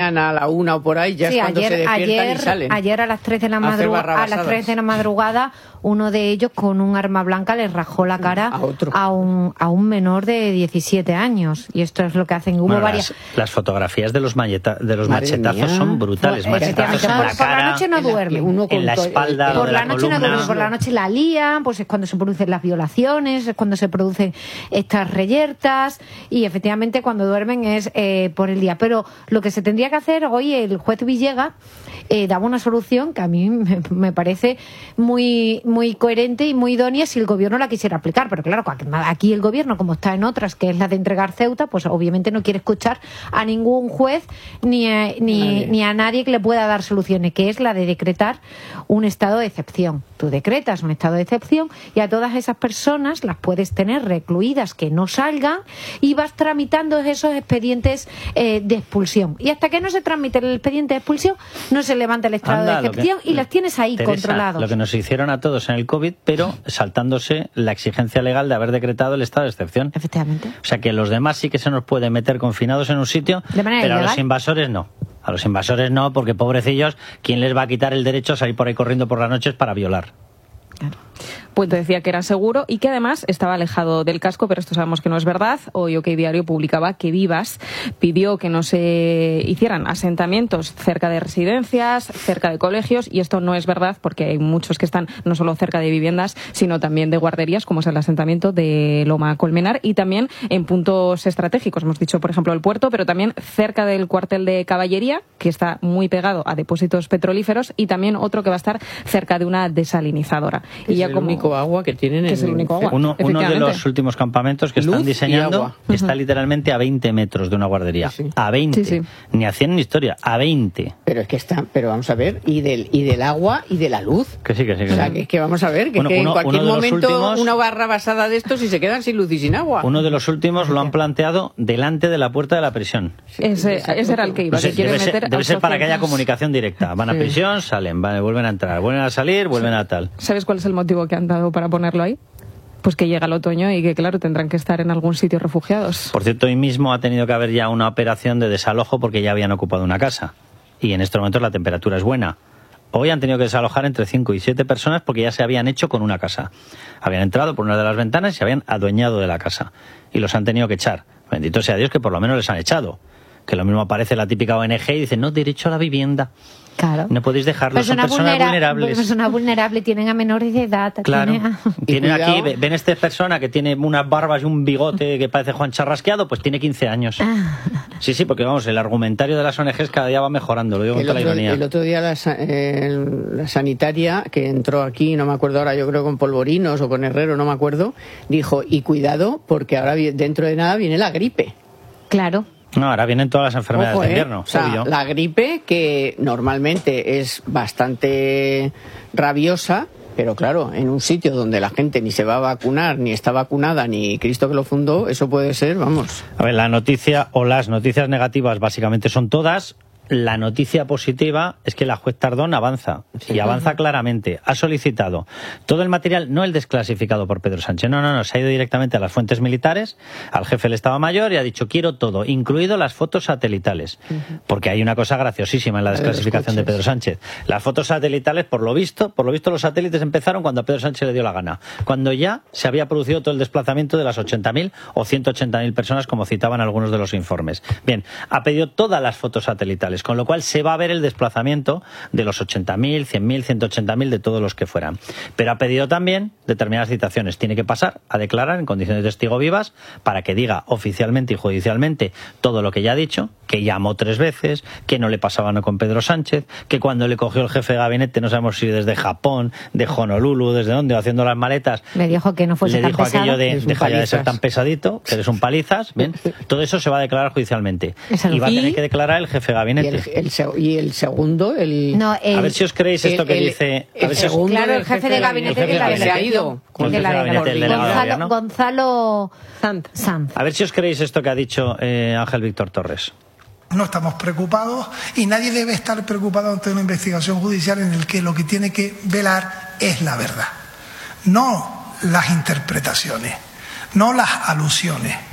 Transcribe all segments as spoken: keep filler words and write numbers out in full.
mañana, a la una o por ahí, ya sí, es cuando ayer, se despiertan ayer, y salen. Ayer a las tres de la madrugada, a las tres de la madrugada, uno de ellos con un arma blanca le rajó la cara a, otro. a un a un menor de diecisiete años. Y esto es lo que hacen. Hubo bueno, varias. Las, las fotografías de los, malleta, de los machetazos mía. son brutales. Pues, machetazos en por, la por cara, la noche no duermen. Uno en la espalda, por de la, la noche columna. no duermen, por la noche la lían, pues es cuando se producen las violaciones, es cuando se producen estas reyertas, y efectivamente cuando duermen es eh, por el día. Pero lo que se tendría que hacer, hoy el juez Villegas eh, daba una solución que a mí me, me parece muy, muy coherente y muy idónea si el gobierno la quisiera aplicar. Pero claro, aquí el gobierno, como está en otras, que es la de entregar Ceuta, pues obviamente no quiere escuchar a ningún juez ni a, ni, ni a nadie que le pueda dar soluciones, que es la de decretar un estado de excepción. Tú decretas un estado de excepción y a todas esas personas las puedes tener recluidas que no salgan, y vas tramitando esos expedientes eh, de expulsión. Y hasta que no se tramite el expediente de expulsión, no se levanta el estado Anda, de excepción que, y las tienes ahí Teresa, controlados. Lo que nos hicieron a todos en el COVID, pero saltándose la exigencia legal de haber decretado el estado de excepción. Efectivamente. O sea que los demás sí que se nos puede meter confinados en un sitio, ¿De manera pero ilegal? a los invasores no. A los invasores no, porque pobrecillos, ¿quién les va a quitar el derecho a salir por ahí corriendo por las noches para violar? Claro. Pues decía que era seguro y que además estaba alejado del casco, pero esto sabemos que no es verdad. Hoy OK Diario publicaba que Vivas pidió que no se hicieran asentamientos cerca de residencias, cerca de colegios, y esto no es verdad porque hay muchos que están no solo cerca de viviendas, sino también de guarderías, como es el asentamiento de Loma Colmenar, y también en puntos estratégicos. Hemos dicho, por ejemplo, el puerto, pero también cerca del cuartel de caballería, que está muy pegado a depósitos petrolíferos, y también otro que va a estar cerca de una desalinizadora. Y ya es como... el único agua que tienen que en es el único agua. Uno, uno de los últimos campamentos que Luz están y diseñando agua. está literalmente a veinte metros de una guardería. Sí, sí. A veinte. Sí, sí. Ni hacían ni historia. A veinte. Pero es que está, pero vamos a ver, y del y del agua y de la luz. Que sí, que sí. Que O sea, sí. que es que vamos a ver, que, Bueno, es que uno- en cualquier uno de los momento últimos- una barra basada de estos y se quedan sin luz y sin agua. Uno de los últimos lo han planteado delante de la puerta de la prisión. Ese, ese era el que iba, No sé, que quieren debe ser, meter debe al ser para que haya socio. comunicación directa. Van a Sí. prisión, salen, van, vuelven a entrar, vuelven a salir, vuelven a tal. ¿Sabes cuál es el motivo que han dado para ponerlo ahí? Pues que llega el otoño y que, claro, tendrán que estar en algún sitio refugiados. Por cierto, hoy mismo ha tenido que haber ya una operación de desalojo porque ya habían ocupado una casa. Y en estos momentos la temperatura es buena. Hoy han tenido que desalojar entre cinco y siete personas porque ya se habían hecho con una casa. Habían entrado por una de las ventanas y se habían adueñado de la casa. Y los han tenido que echar. Bendito sea Dios que por lo menos les han echado. Que lo mismo aparece la típica O N G y dice, no, derecho a la vivienda. Claro. No podéis dejarlo, son personas vulnera- vulnerables. Personas vulnerables, tienen a menores de edad. Claro. tienen a- Tienen cuidado. aquí, ven esta persona que tiene unas barbas y un bigote que parece Juan Charrasqueado, pues tiene quince años. Sí, sí, porque vamos, el argumentario de las O N Gs cada día va mejorando, lo digo con El toda la otro, ironía. el otro día la, sa- eh, la sanitaria que entró aquí, no me acuerdo ahora, yo creo con Polvorinos o con Herrero, no me acuerdo, dijo, y cuidado porque ahora vi- dentro de nada viene la gripe. Claro. No, ahora vienen todas las enfermedades Ojo, de ¿eh? invierno. O sea, obvio. la gripe que normalmente es bastante rabiosa, pero claro, en un sitio donde la gente ni se va a vacunar, ni está vacunada, ni Cristo que lo fundó, eso puede ser, vamos. A ver, la noticia o las noticias negativas básicamente son todas. La noticia positiva es que la juez Tardón avanza, y avanza claramente. Ha solicitado todo el material, no el desclasificado por Pedro Sánchez, no, no, no, se ha ido directamente a las fuentes militares, al jefe del Estado Mayor, y ha dicho, quiero todo, incluido las fotos satelitales. Porque hay una cosa graciosísima en la La de los desclasificación de coches. Pedro Sánchez. Las fotos satelitales, por lo visto, por lo visto los satélites empezaron cuando a Pedro Sánchez le dio la gana, cuando ya se había producido todo el desplazamiento de las ochenta mil o ciento ochenta mil personas, como citaban algunos de los informes. Bien, ha pedido todas las fotos satelitales, con lo cual se va a ver el desplazamiento de los ochenta mil, cien mil, ciento ochenta mil, de todos los que fueran. Pero ha pedido también determinadas citaciones. Tiene que pasar a declarar en condiciones de testigo vivas para que diga oficialmente y judicialmente todo lo que ya ha dicho, que llamó tres veces, que no le pasaba nada con Pedro Sánchez, que cuando le cogió el jefe de gabinete, no sabemos si desde Japón, de Honolulu, desde dónde, haciendo las maletas, Le dijo que no fuese le tan dijo pesado. aquello de Eres un deja ya de ser palizas. tan pesadito, que eres un palizas. Bien, todo eso se va a declarar judicialmente. Esa Y va a y- tener que declarar el jefe de Y gabinete. el, el se- y el segundo, el... No, el- A ver si os creéis esto el- que el- dice. A el ver si os- segundo Claro, el del jefe de gabinete El jefe de la de se ha delegación. ido. El De jefe la de gabinete del delegado de Gonzalo, gobierno. Gonzalo Sant. Sanz. A ver si os creéis esto que ha dicho eh, Ángel Víctor Torres. No estamos preocupados y nadie debe estar preocupado ante una investigación judicial en el que lo que tiene que velar es la verdad, no las interpretaciones, no las alusiones,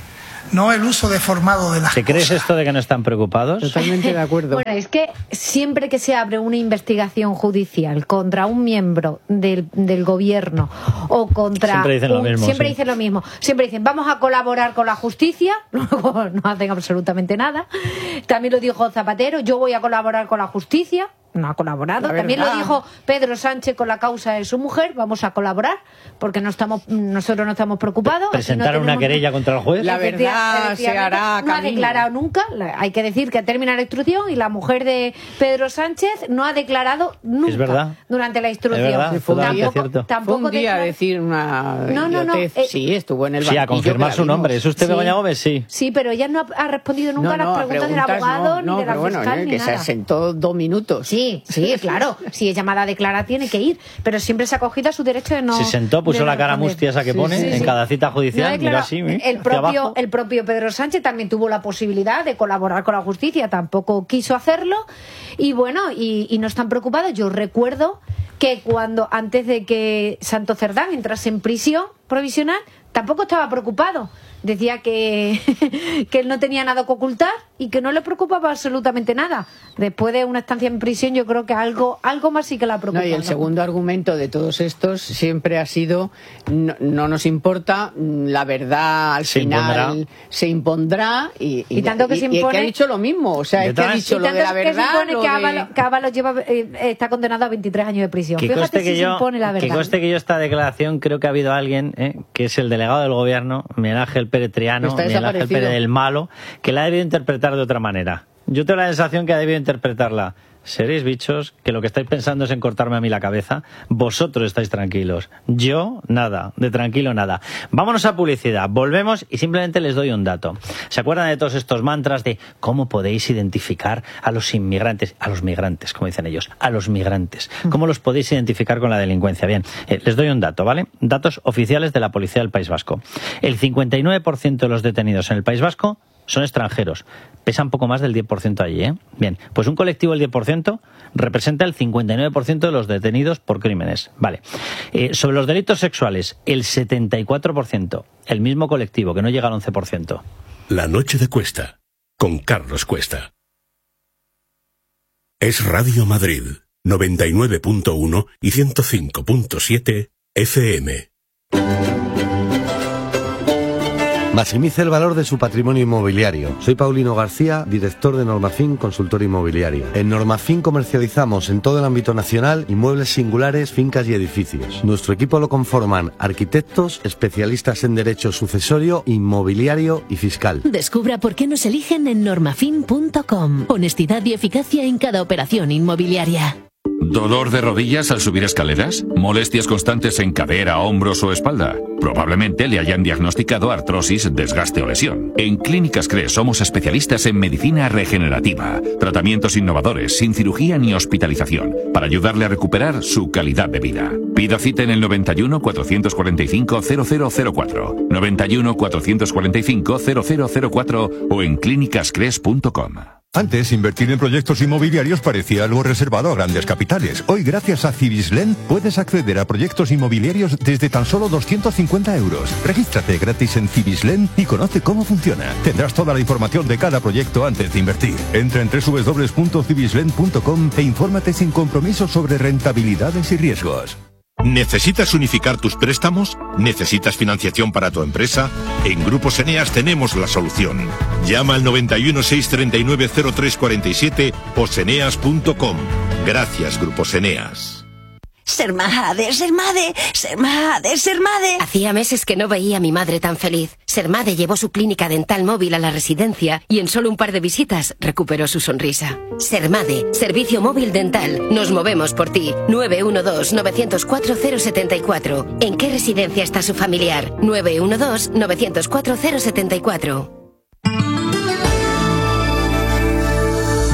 no el uso deformado de las ¿Te crees cosas. esto de que no están preocupados? Totalmente de acuerdo. Bueno, es que siempre que se abre una investigación judicial contra un miembro del, del gobierno o contra... Siempre dicen lo un- mismo, Siempre sí. dicen lo mismo. Siempre dicen, vamos a colaborar con la justicia, luego no hacen absolutamente nada. También lo dijo Zapatero, yo voy a colaborar con la justicia. No ha colaborado. La También lo verdad. dijo Pedro Sánchez con la causa de su mujer. Vamos a colaborar porque no estamos, nosotros no estamos preocupados. ¿Presentaron Aquí no una tenemos- querella contra el juez? La Efectiva- verdad se efectivamente, hará no ha camino. declarado nunca. La- Hay que decir que termina la instrucción y la mujer de Pedro Sánchez no ha declarado nunca Es verdad. durante la instrucción. Es verdad, fue totalmente tampoco, cierto. tampoco Fue un día a declara- decir una No, no, no, idiotez. eh, Sí, estuvo en el Sí, a banquillo, confirmar que la su nombre. vimos. ¿Es usted Sí. Begoña Gómez? Sí. Sí, pero ella no ha, ha respondido nunca a las a preguntas del preguntas abogado no, no, ni de la pero bueno, fiscal eh, ni que nada. se sentó dos minutos. Sí, sí, claro. Si es llamada a declarar tiene que ir, pero siempre se ha cogido a su derecho de no. Se sentó, puso de no la cara responder. mustia esa que Sí, pone sí, en sí. cada cita No ha judicial. Mira declarado. así, ¿eh? el hacia propio abajo. el propio Pedro Sánchez también tuvo la posibilidad de colaborar con la justicia, tampoco quiso hacerlo y bueno, y, y no están preocupados. Yo recuerdo que cuando antes de que Santos Cerdán entrase en prisión provisional, tampoco estaba preocupado. Decía que, que él no tenía nada que ocultar y que no le preocupaba absolutamente nada. Después de una estancia en prisión, yo creo que algo, algo más sí que la No, preocupaba. y el segundo argumento de todos estos siempre ha sido no, no nos importa, la verdad al Se final impondrá. se impondrá y, Y tanto que se y- y impone- que ha dicho lo mismo, o sea, De es que ha todas- dicho Y lo tanto de la que se verdad, impone lo que de- Ábalos, que Ábalos lleva, eh, está condenado a veintitrés años de prisión. Que Fíjate conste si que se yo, impone la que verdad. conste que yo esta declaración creo que ha habido alguien, ¿eh? que es el delegado del gobierno, Miguel Ángel Pérez Triano, Está Miguel Ángel desaparecido. Pérez del Malo, que la ha debido interpretar de otra manera. Yo tengo la sensación que ha debido interpretarla. Seréis bichos, que lo que estáis pensando es en cortarme a mí la cabeza. Vosotros estáis tranquilos. Yo, nada, de tranquilo nada. Vámonos a publicidad. Volvemos y simplemente les doy un dato. ¿Se acuerdan de todos estos mantras de cómo podéis identificar a los inmigrantes, a los migrantes, como dicen ellos, a los migrantes? ¿Cómo los podéis identificar con la delincuencia? Bien, eh, les doy un dato, ¿vale? Datos oficiales de la Policía del País Vasco. El cincuenta y nueve por ciento de los detenidos en el País Vasco son extranjeros. Pesan poco más del diez por ciento allí, ¿eh? Bien, pues un colectivo del diez por ciento representa el cincuenta y nueve por ciento de los detenidos por crímenes. Vale. Eh, sobre los delitos sexuales, el setenta y cuatro por ciento. El mismo colectivo, que no llega al once por ciento. La noche de Cuesta, con Carlos Cuesta. Es Radio Madrid, noventa y nueve punto uno y ciento cinco punto siete F M. Maximice el valor de su patrimonio inmobiliario. Soy Paulino García, director de Normafin Consultor Inmobiliario. En Normafin comercializamos en todo el ámbito nacional inmuebles singulares, fincas y edificios. Nuestro equipo lo conforman arquitectos, especialistas en derecho sucesorio, inmobiliario y fiscal. Descubra por qué nos eligen en normafin punto com. Honestidad y eficacia en cada operación inmobiliaria. ¿Dolor de rodillas al subir escaleras? ¿Molestias constantes en cadera, hombros o espalda? Probablemente le hayan diagnosticado artrosis, desgaste o lesión. En Clínicas Cres somos especialistas en medicina regenerativa, tratamientos innovadores, sin cirugía ni hospitalización, para ayudarle a recuperar su calidad de vida. Pida cita en el noventa y uno, cuatrocientos cuarenta y cinco, cero cero cero cuatro, noventa y uno, cuatrocientos cuarenta y cinco, cero cero cero cuatro o en clínicas cres punto com. Antes, invertir en proyectos inmobiliarios parecía algo reservado a grandes capitales. Hoy, gracias a Civislend, puedes acceder a proyectos inmobiliarios desde tan solo doscientos cincuenta euros. Regístrate gratis en Civislend y conoce cómo funciona. Tendrás toda la información de cada proyecto antes de invertir. Entra en doble u doble u doble u punto civislend punto com e infórmate sin compromiso sobre rentabilidades y riesgos. ¿Necesitas unificar tus préstamos? ¿Necesitas financiación para tu empresa? En Grupos Eneas tenemos la solución. Llama al noventa y uno, seiscientos treinta y nueve, cero tres cuarenta y siete o seneas punto com. Gracias, Grupos Eneas. Sermade, Sermade, Sermade, Sermade. Hacía meses que no veía a mi madre tan feliz. Sermade llevó su clínica dental móvil a la residencia y en solo un par de visitas recuperó su sonrisa. Sermade, servicio móvil dental. Nos movemos por ti. nueve uno dos, nueve cero cuatro, cero siete cuatro. ¿En qué residencia está su familiar? nueve uno dos, nueve cero cuatro, cero siete cuatro.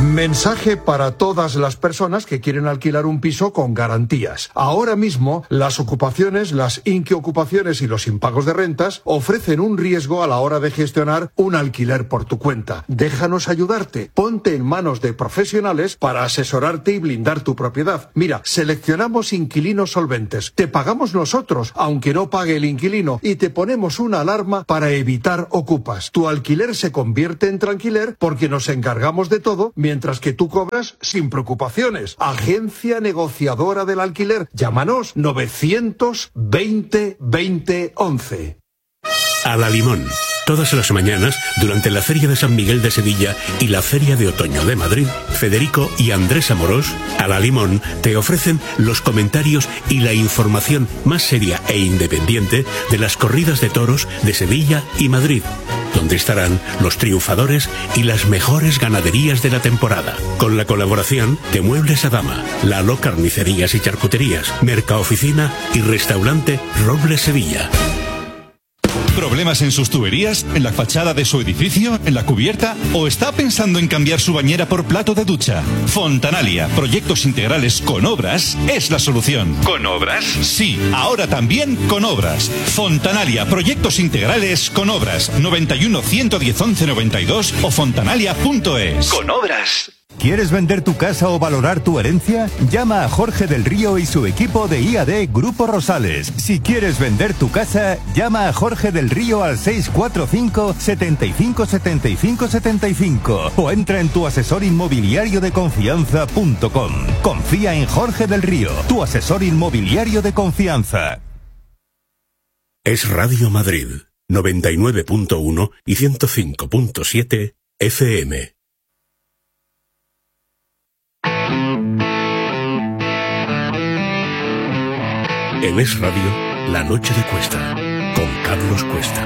Mensaje para todas las personas que quieren alquilar un piso con garantías. Ahora mismo, las ocupaciones, las inquiocupaciones y los impagos de rentas ofrecen un riesgo a la hora de gestionar un alquiler por tu cuenta. Déjanos ayudarte. Ponte en manos de profesionales para asesorarte y blindar tu propiedad. Mira, seleccionamos inquilinos solventes. Te pagamos nosotros, aunque no pague el inquilino, y te ponemos una alarma para evitar ocupas. Tu alquiler se convierte en tranquiler porque nos encargamos de todo, mientras que tú cobras sin preocupaciones. Agencia negociadora del alquiler. Llámanos novecientos veinte veinte once. A la Limón. Todas las mañanas, durante la Feria de San Miguel de Sevilla y la Feria de Otoño de Madrid, Federico y Andrés Amorós, a la Limón, te ofrecen los comentarios y la información más seria e independiente de las corridas de toros de Sevilla y Madrid, donde estarán los triunfadores y las mejores ganaderías de la temporada. Con la colaboración de Muebles Adama, Lalo Carnicerías y Charcuterías, Mercaoficina y Restaurante Robles Sevilla. ¿Problemas en sus tuberías? ¿En la fachada de su edificio? ¿En la cubierta? ¿O está pensando en cambiar su bañera por plato de ducha? Fontanalia, proyectos integrales con obras, es la solución. ¿Con obras? Sí, ahora también con obras. Fontanalia, proyectos integrales con obras. noventa y uno, ciento diez, once noventa y dos o fontanalia punto es. Con obras. ¿Quieres vender tu casa o valorar tu herencia? Llama a Jorge del Río y su equipo de I A D Grupo Rosales. Si quieres vender tu casa, llama a Jorge del Río al seis cuatro cinco, setenta y cinco, setenta y cinco, setenta y cinco o entra en tu asesor inmobiliario de confianza punto com. Confía en Jorge del Río, tu asesor inmobiliario de confianza. Es Radio Madrid, noventa y nueve punto uno y ciento cinco punto siete F M. En Es Radio, La Noche de Cuesta, con Carlos Cuesta.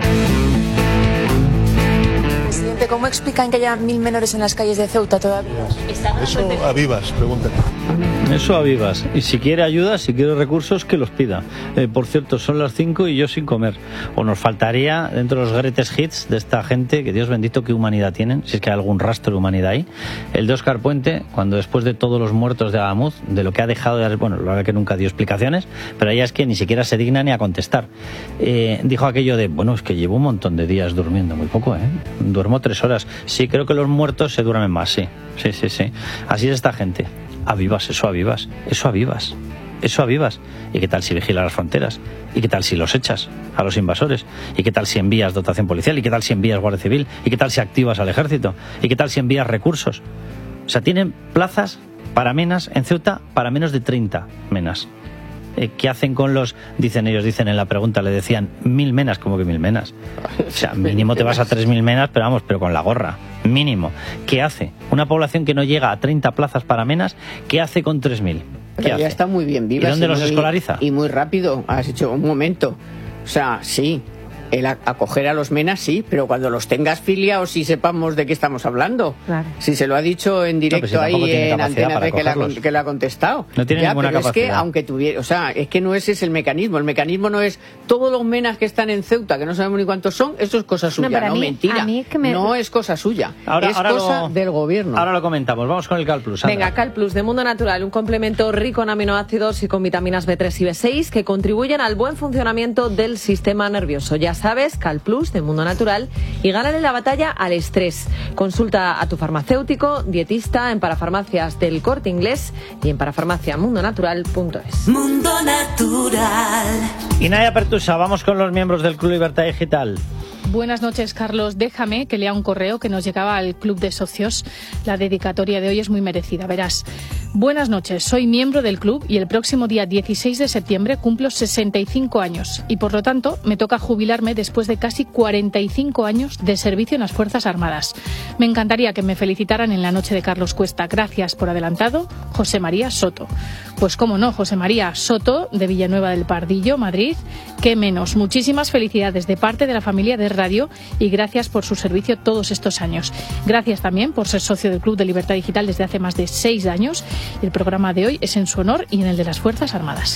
Presidente, ¿cómo explican que haya mil menores en las calles de Ceuta todavía? Eso a vivas, pregúntale. Eso a vivas. Y si quiere ayuda, si quiere recursos, que los pida. Eh, por cierto, son las cinco y yo sin comer. O nos faltaría, dentro de los greatest hits de esta gente, que Dios bendito qué humanidad tienen, si es que hay algún rastro de humanidad ahí, el de Óscar Puente, cuando después de todos los muertos de Agamuz, de lo que ha dejado de... Bueno, la verdad que nunca dio explicaciones, pero ella es que ni siquiera se digna ni a contestar. Eh, dijo aquello de, bueno, es que llevo un montón de días durmiendo, muy poco, ¿eh? Duermo tres horas. Sí, creo que los muertos se duermen más, sí. Sí, sí, sí. Así es esta gente. A vivas, eso a vivas, eso a vivas, eso a vivas. ¿Y qué tal si vigilas las fronteras? ¿Y qué tal si los echas a los invasores? ¿Y qué tal si envías dotación policial? ¿Y qué tal si envías Guardia Civil? ¿Y qué tal si activas al ejército? ¿Y qué tal si envías recursos? O sea, tienen plazas para menas en Ceuta para menos de treinta menas. Eh, ¿Qué hacen con los, dicen ellos, dicen en la pregunta, le decían mil menas, como que mil menas? O sea, mínimo te vas a tres mil menas, pero vamos, pero con la gorra, mínimo. ¿Qué hace? Una población que no llega a treinta plazas para menas, ¿qué hace con tres mil? Pero ya está muy bien viva. ¿Y dónde los escolariza? Y muy rápido, has hecho un momento. O sea, sí, el acoger a los menas sí, pero cuando los tengas filiados y sepamos de qué estamos hablando. Claro. Si se lo ha dicho en directo, no, ahí en Antena B que la, que la ha contestado. No tiene ya, ninguna pero capacidad. Es que aunque tuviera, o sea, es que no ese es el mecanismo. El mecanismo no es todos los menas que están en Ceuta, que no sabemos ni cuántos son, eso es cosa suya, no, no mí, mentira. Es que me... No es cosa suya, ahora, es ahora cosa lo, del gobierno. Ahora lo comentamos, vamos con el Cal Plus. Venga, Cal Plus de Mundo Natural, un complemento rico en aminoácidos y con vitaminas B tres y B seis que contribuyen al buen funcionamiento del sistema nervioso. Ya sabes, Cal Plus de Mundo Natural y gánale la batalla al estrés. Consulta a tu farmacéutico, dietista en parafarmacias del Corte Inglés y en parafarmacia mundo natural punto es. Mundo Natural. Y Naya Pertusa, vamos con los miembros del Club Libertad Digital. Buenas noches, Carlos. Déjame que lea un correo que nos llegaba al Club de Socios. La dedicatoria de hoy es muy merecida. Verás. Buenas noches. Soy miembro del club y el próximo día dieciséis de septiembre cumplo sesenta y cinco años y, por lo tanto, me toca jubilarme después de casi cuarenta y cinco años de servicio en las Fuerzas Armadas. Me encantaría que me felicitaran en la noche de Carlos Cuesta. Gracias por adelantado, José María Soto. Pues cómo no, José María Soto, de Villanueva del Pardillo, Madrid. Qué menos. Muchísimas felicidades de parte de la familia de Radio y gracias por su servicio todos estos años. Gracias también por ser socio del Club de Libertad Digital desde hace más de seis años. El programa de hoy es en su honor y en el de las Fuerzas Armadas.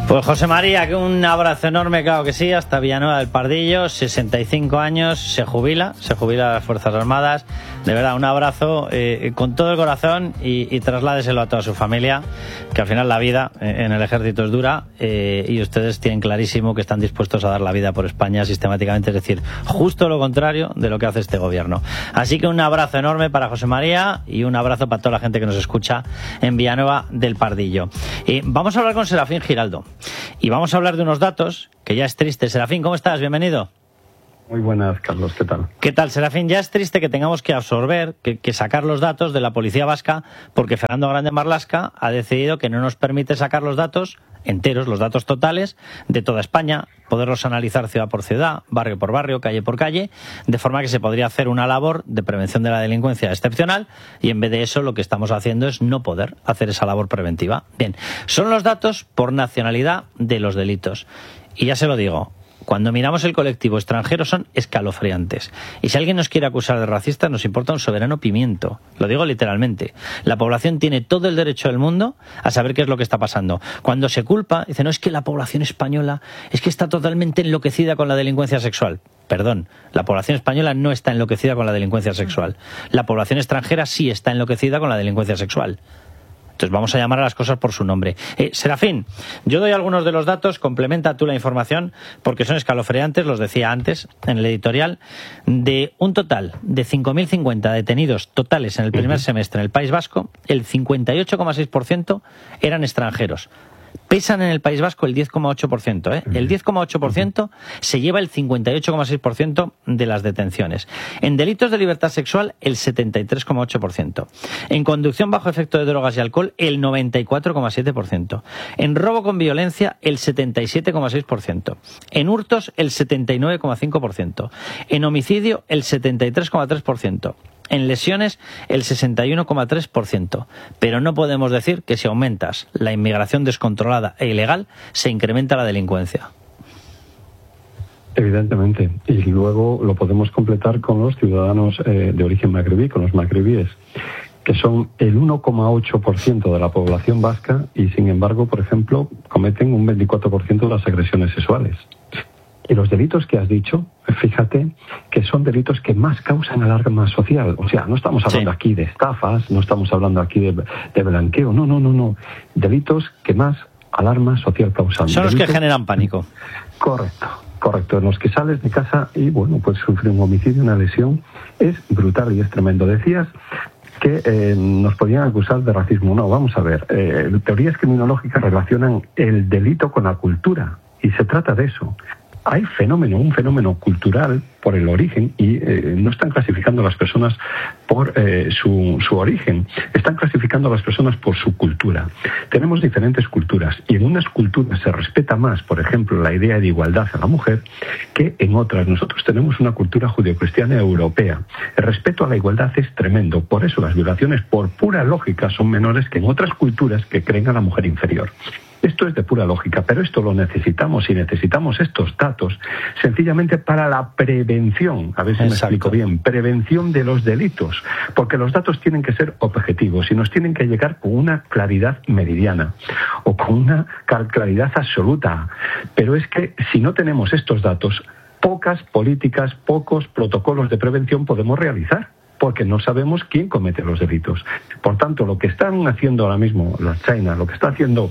Pues José María, que un abrazo enorme, claro que sí, hasta Villanueva del Pardillo, sesenta y cinco años, se jubila, se jubila a las Fuerzas Armadas. De verdad, un abrazo eh, con todo el corazón y, y trasládeselo a toda su familia, que al final la vida eh, en el ejército es dura eh, y ustedes tienen clarísimo que están dispuestos a dar la vida por España sistemáticamente, es decir, justo lo contrario de lo que hace este gobierno. Así que un abrazo enorme para José María y un abrazo para toda la gente que nos escucha en Villanueva del Pardillo. Eh, vamos a hablar con Serafín Giraldo. Y vamos a hablar de unos datos que ya es triste. Serafín, ¿cómo estás? Bienvenido. Muy buenas, Carlos. ¿Qué tal? ¿Qué tal, Serafín? Ya es triste que tengamos que absorber, que, que sacar los datos de la policía vasca, porque Fernando Grande Marlaska ha decidido que no nos permite sacar los datos enteros, los datos totales de toda España, poderlos analizar ciudad por ciudad, barrio por barrio, calle por calle, de forma que se podría hacer una labor de prevención de la delincuencia excepcional, y en vez de eso lo que estamos haciendo es no poder hacer esa labor preventiva. Bien, son los datos por nacionalidad de los delitos. Y ya se lo digo, cuando miramos el colectivo extranjero son escalofriantes. Y si alguien nos quiere acusar de racistas, nos importa un soberano pimiento. Lo digo literalmente. La población tiene todo el derecho del mundo a saber qué es lo que está pasando. Cuando se culpa, dice, no, es que la población española es que está totalmente enloquecida con la delincuencia sexual. Perdón, la población española no está enloquecida con la delincuencia sexual. La población extranjera sí está enloquecida con la delincuencia sexual. Entonces vamos a llamar a las cosas por su nombre. Eh, Serafín, yo doy algunos de los datos, complementa tú la información, porque son escalofriantes, los decía antes en el editorial, de un total de cinco mil cincuenta detenidos totales en el primer semestre en el País Vasco, el cincuenta y ocho coma seis por ciento eran extranjeros. Pesan en el País Vasco el diez coma ocho por ciento. ¿eh? El diez coma ocho por ciento se lleva el cincuenta y ocho coma seis por ciento de las detenciones. En delitos de libertad sexual, el setenta y tres coma ocho por ciento. En conducción bajo efecto de drogas y alcohol, el noventa y cuatro coma siete por ciento. En robo con violencia, el setenta y siete coma seis por ciento. En hurtos, el setenta y nueve coma cinco por ciento. En homicidio, el setenta y tres coma tres por ciento. En lesiones, el sesenta y uno coma tres por ciento. Pero no podemos decir que si aumentas la inmigración descontrolada e ilegal, se incrementa la delincuencia. Evidentemente. Y luego lo podemos completar con los ciudadanos eh, de origen magrebí, con los magrebíes, que son el uno coma ocho por ciento de la población vasca y, sin embargo, por ejemplo, cometen un veinticuatro por ciento de las agresiones sexuales. Y los delitos que has dicho, fíjate que son delitos que más causan alarma social. O sea, no estamos hablando sí. aquí de estafas, no estamos hablando aquí de, de blanqueo, no, no, no, no. Delitos que más alarma social causan. Son los delitos... que generan pánico. Correcto, correcto. En los que sales de casa y, bueno, pues sufrir un homicidio, una lesión, es brutal y es tremendo. Decías que eh, nos podían acusar de racismo. No, vamos a ver. Eh, teorías criminológicas relacionan el delito con la cultura y se trata de eso. Hay fenómeno, un fenómeno cultural por el origen y eh, no están clasificando a las personas por eh, su, su origen, están clasificando a las personas por su cultura. Tenemos diferentes culturas y en unas culturas se respeta más, por ejemplo, la idea de igualdad a la mujer que en otras. Nosotros tenemos una cultura judeocristiana europea. El respeto a la igualdad es tremendo, por eso las violaciones por pura lógica son menores que en otras culturas que creen a la mujer inferior. Esto es de pura lógica, pero esto lo necesitamos y necesitamos estos datos sencillamente para la prevención, a ver si Exacto. me explico bien, prevención de los delitos, porque los datos tienen que ser objetivos y nos tienen que llegar con una claridad meridiana o con una claridad absoluta. Pero es que si no tenemos estos datos, pocas políticas, pocos protocolos de prevención podemos realizar, porque no sabemos quién comete los delitos. Por tanto, lo que están haciendo ahora mismo la China, lo que está haciendo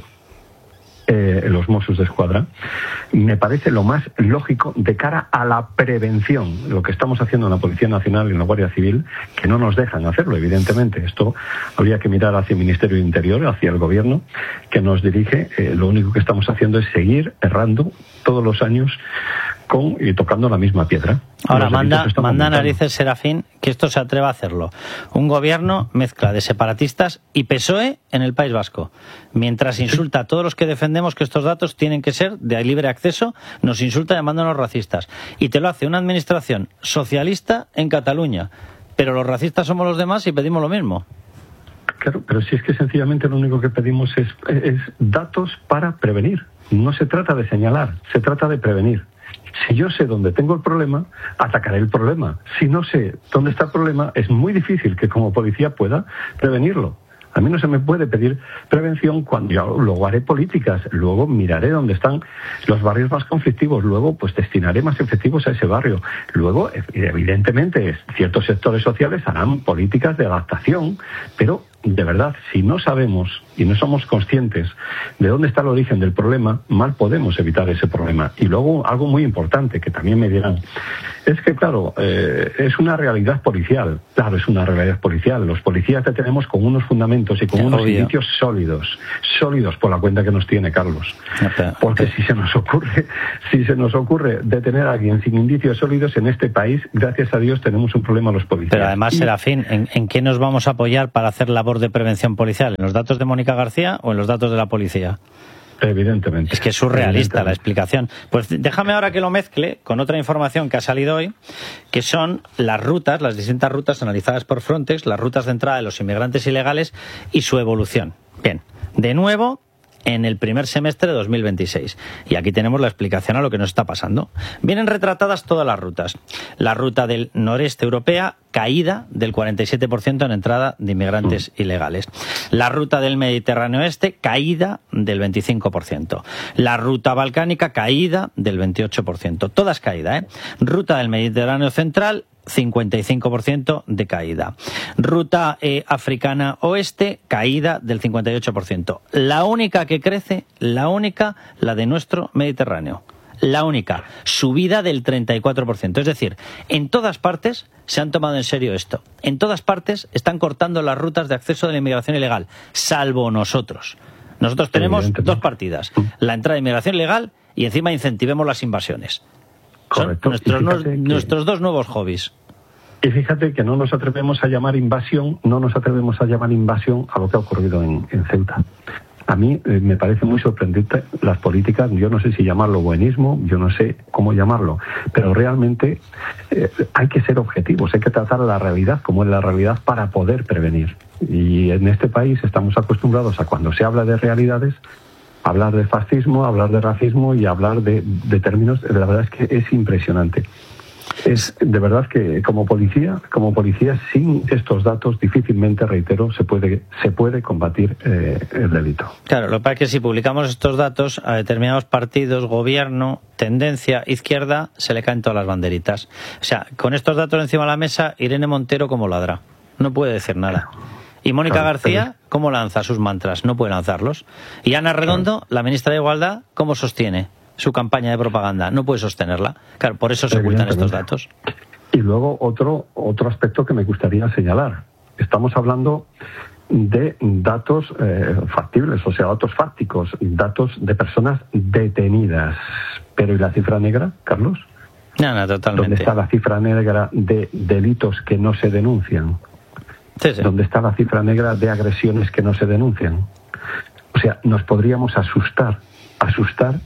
Eh, los Mossos d'Esquadra, me parece lo más lógico de cara a la prevención. Lo que estamos haciendo en la Policía Nacional y en la Guardia Civil, que no nos dejan hacerlo, evidentemente. Esto habría que mirar hacia el Ministerio del Interior, hacia el Gobierno que nos dirige. Eh, lo único que estamos haciendo es seguir errando todos los años con y tocando la misma piedra. Ahora, manda, manda narices, Serafín, que esto se atreva a hacerlo. Un gobierno mezcla de separatistas y P S O E en el País Vasco. Mientras insulta a todos los que defendemos que estos datos tienen que ser de libre acceso, nos insulta llamándonos racistas. Y te lo hace una administración socialista en Cataluña. Pero los racistas somos los demás y pedimos lo mismo. Claro, pero si es que sencillamente lo único que pedimos es, es datos para prevenir. No se trata de señalar, se trata de prevenir. Si yo sé dónde tengo el problema, atacaré el problema. Si no sé dónde está el problema, es muy difícil que como policía pueda prevenirlo. A mí no se me puede pedir prevención cuando yo luego haré políticas, luego miraré dónde están los barrios más conflictivos, luego pues destinaré más efectivos a ese barrio. Luego, evidentemente, ciertos sectores sociales harán políticas de adaptación, pero de verdad, si no sabemos y no somos conscientes de dónde está el origen del problema, mal podemos evitar ese problema. Y luego, algo muy importante que también me dirán, es que, claro, eh, es una realidad policial. Claro, es una realidad policial. Los policías te tenemos con unos fundamentos y con unos Obvio. indicios sólidos, sólidos por la cuenta que nos tiene Carlos. Porque si se nos ocurre, si se nos ocurre detener a alguien sin indicios sólidos en este país, gracias a Dios tenemos un problema los policías. Pero además, Y- Serafín, ¿en, ¿en qué nos vamos a apoyar para hacer labor de prevención policial? ¿En los datos de Mónica García o en los datos de la policía? Evidentemente. Es que es surrealista la explicación. Pues déjame ahora que lo mezcle con otra información que ha salido hoy, que son las rutas, las distintas rutas analizadas por Frontex, las rutas de entrada de los inmigrantes ilegales y su evolución. Bien, de nuevo, en el primer semestre de dos mil veintiséis. Y aquí tenemos la explicación a lo que nos está pasando. Vienen retratadas todas las rutas. La ruta del noreste europea, caída del cuarenta y siete por ciento en entrada de inmigrantes ilegales. La ruta del Mediterráneo Este, caída del veinticinco por ciento. La ruta balcánica, caída del veintiocho por ciento. Todas caída, ¿eh? Ruta del Mediterráneo Central, cincuenta y cinco por ciento de caída. Ruta eh, africana oeste, caída del cincuenta y ocho por ciento. La única que crece, la única, la de nuestro Mediterráneo. La única, subida del treinta y cuatro por ciento. Es decir, en todas partes se han tomado en serio esto. En todas partes están cortando las rutas de acceso de la inmigración ilegal, salvo nosotros. Nosotros tenemos dos partidas, la entrada de inmigración ilegal y encima incentivemos las invasiones. Son nuestros, Y fíjate que- nuestros dos nuevos hobbies. Y fíjate que no nos atrevemos a llamar invasión, no nos atrevemos a llamar invasión a lo que ha ocurrido en, en Ceuta. A mí eh, me parece muy sorprendente las políticas, yo no sé si llamarlo buenismo, yo no sé cómo llamarlo, pero realmente eh, hay que ser objetivos, hay que tratar la realidad como es la realidad para poder prevenir. Y en este país estamos acostumbrados a cuando se habla de realidades, hablar de fascismo, hablar de racismo y hablar de, de términos, la verdad es que es impresionante. Es de verdad que como policía, como policía sin estos datos difícilmente, reitero, se puede se puede combatir eh, el delito. Claro, lo que pasa es que si publicamos estos datos a determinados partidos, gobierno, tendencia, izquierda, se le caen todas las banderitas. O sea, con estos datos encima de la mesa, Irene Montero como ladra. No puede decir nada. Y Mónica Claro, García, ¿cómo lanza sus mantras? No puede lanzarlos. Y Ana Redondo, la ministra de Igualdad, ¿cómo sostiene su campaña de propaganda? No puede sostenerla. Claro, por eso se ocultan estos datos. Y luego otro otro aspecto que me gustaría señalar. Estamos hablando de datos eh, factibles, o sea, datos fácticos, datos de personas detenidas. Pero ¿y la cifra negra, Carlos? No, no, totalmente. ¿Dónde está la cifra negra de delitos que no se denuncian? Sí, sí. ¿Dónde está la cifra negra de agresiones que no se denuncian? O sea, nos podríamos asustar, asustar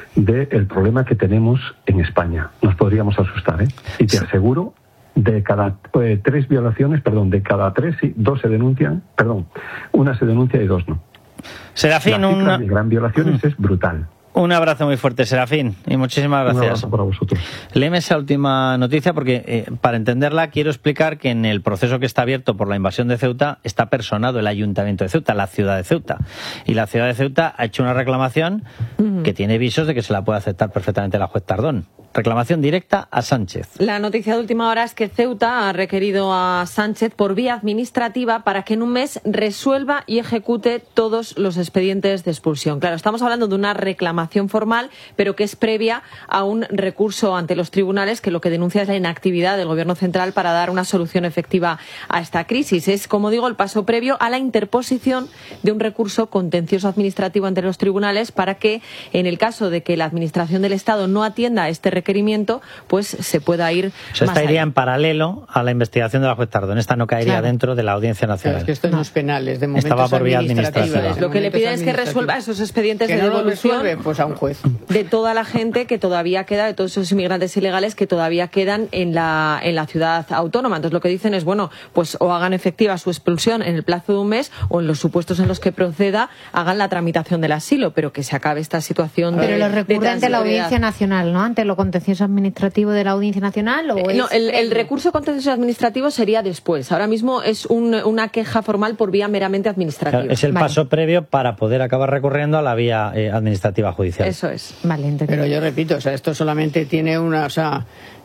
del problema que tenemos en España. Nos podríamos asustar, ¿eh? Y te aseguro, de cada eh, tres violaciones, perdón, de cada tres, sí, dos se denuncian, perdón, una se denuncia y dos no. Serafín, la cifra una... de gran violaciones es brutal. Un abrazo muy fuerte, Serafín, y muchísimas gracias. Un abrazo para vosotros. Léeme esa última noticia porque, eh, para entenderla, quiero explicar que en el proceso que está abierto por la invasión de Ceuta está personado el Ayuntamiento de Ceuta, la ciudad de Ceuta. Y la ciudad de Ceuta ha hecho una reclamación uh-huh. que tiene visos de que se la puede aceptar perfectamente la juez Tardón. Reclamación directa a Sánchez. La noticia de última hora es que Ceuta ha requerido a Sánchez por vía administrativa para que en un mes resuelva y ejecute todos los expedientes de expulsión. Claro, estamos hablando de una reclamación formal, pero que es previa a un recurso ante los tribunales que lo que denuncia es la inactividad del Gobierno central para dar una solución efectiva a esta crisis. Es, como digo, el paso previo a la interposición de un recurso contencioso administrativo ante los tribunales para que, en el caso de que la Administración del Estado no atienda a este requerimiento, pues se pueda ir o sea, más esta iría allá. en paralelo a la investigación de la juez Tardón. Esta no caería Claro. dentro de la Audiencia Nacional. Claro, es que esto no es penal, es de momentos Estaba por vía administrativa. Pues lo que le piden es que resuelva esos expedientes que de no lo devolución resuelve, pues a un juez. de toda la gente que todavía queda, de todos esos inmigrantes ilegales que todavía quedan en la, en la ciudad autónoma. Entonces lo que dicen es, bueno, pues o hagan efectiva su expulsión en el plazo de un mes o en los supuestos en los que proceda hagan la tramitación del asilo, pero que se acabe esta situación de Pero lo recurre de ante la transitoriedad. Audiencia Nacional, ¿no? Ante lo contencioso administrativo de la Audiencia Nacional? ¿O eh, es no, el, el recurso contencioso administrativo sería después. Ahora mismo es un, una queja formal por vía meramente administrativa. Claro, es el vale. paso previo para poder acabar recurriendo a la vía eh, administrativa judicial. Eso es. Vale, entendido. Pero yo repito, o sea, esto solamente tiene una, o sea,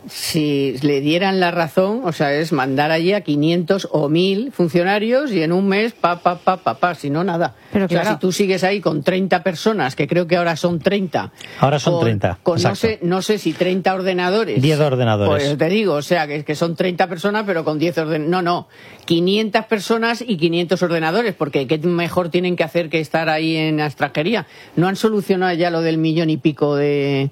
si le dieran la razón, o sea, es mandar allí a quinientos o mil funcionarios y en un mes, pa, pa, pa, pa, pa, si no, nada. Pero o sea, claro. si tú sigues ahí con treinta personas, que creo que ahora son treinta. Ahora son con, treinta, Con no exacto. sé, no sé si treinta ordenadores. diez ordenadores. Pues te digo, o sea, que, que son treinta personas, pero con diez ordenadores. No, no, quinientas personas y quinientos ordenadores, porque qué mejor tienen que hacer que estar ahí en la extranjería. ¿No han solucionado ya lo del millón y pico de,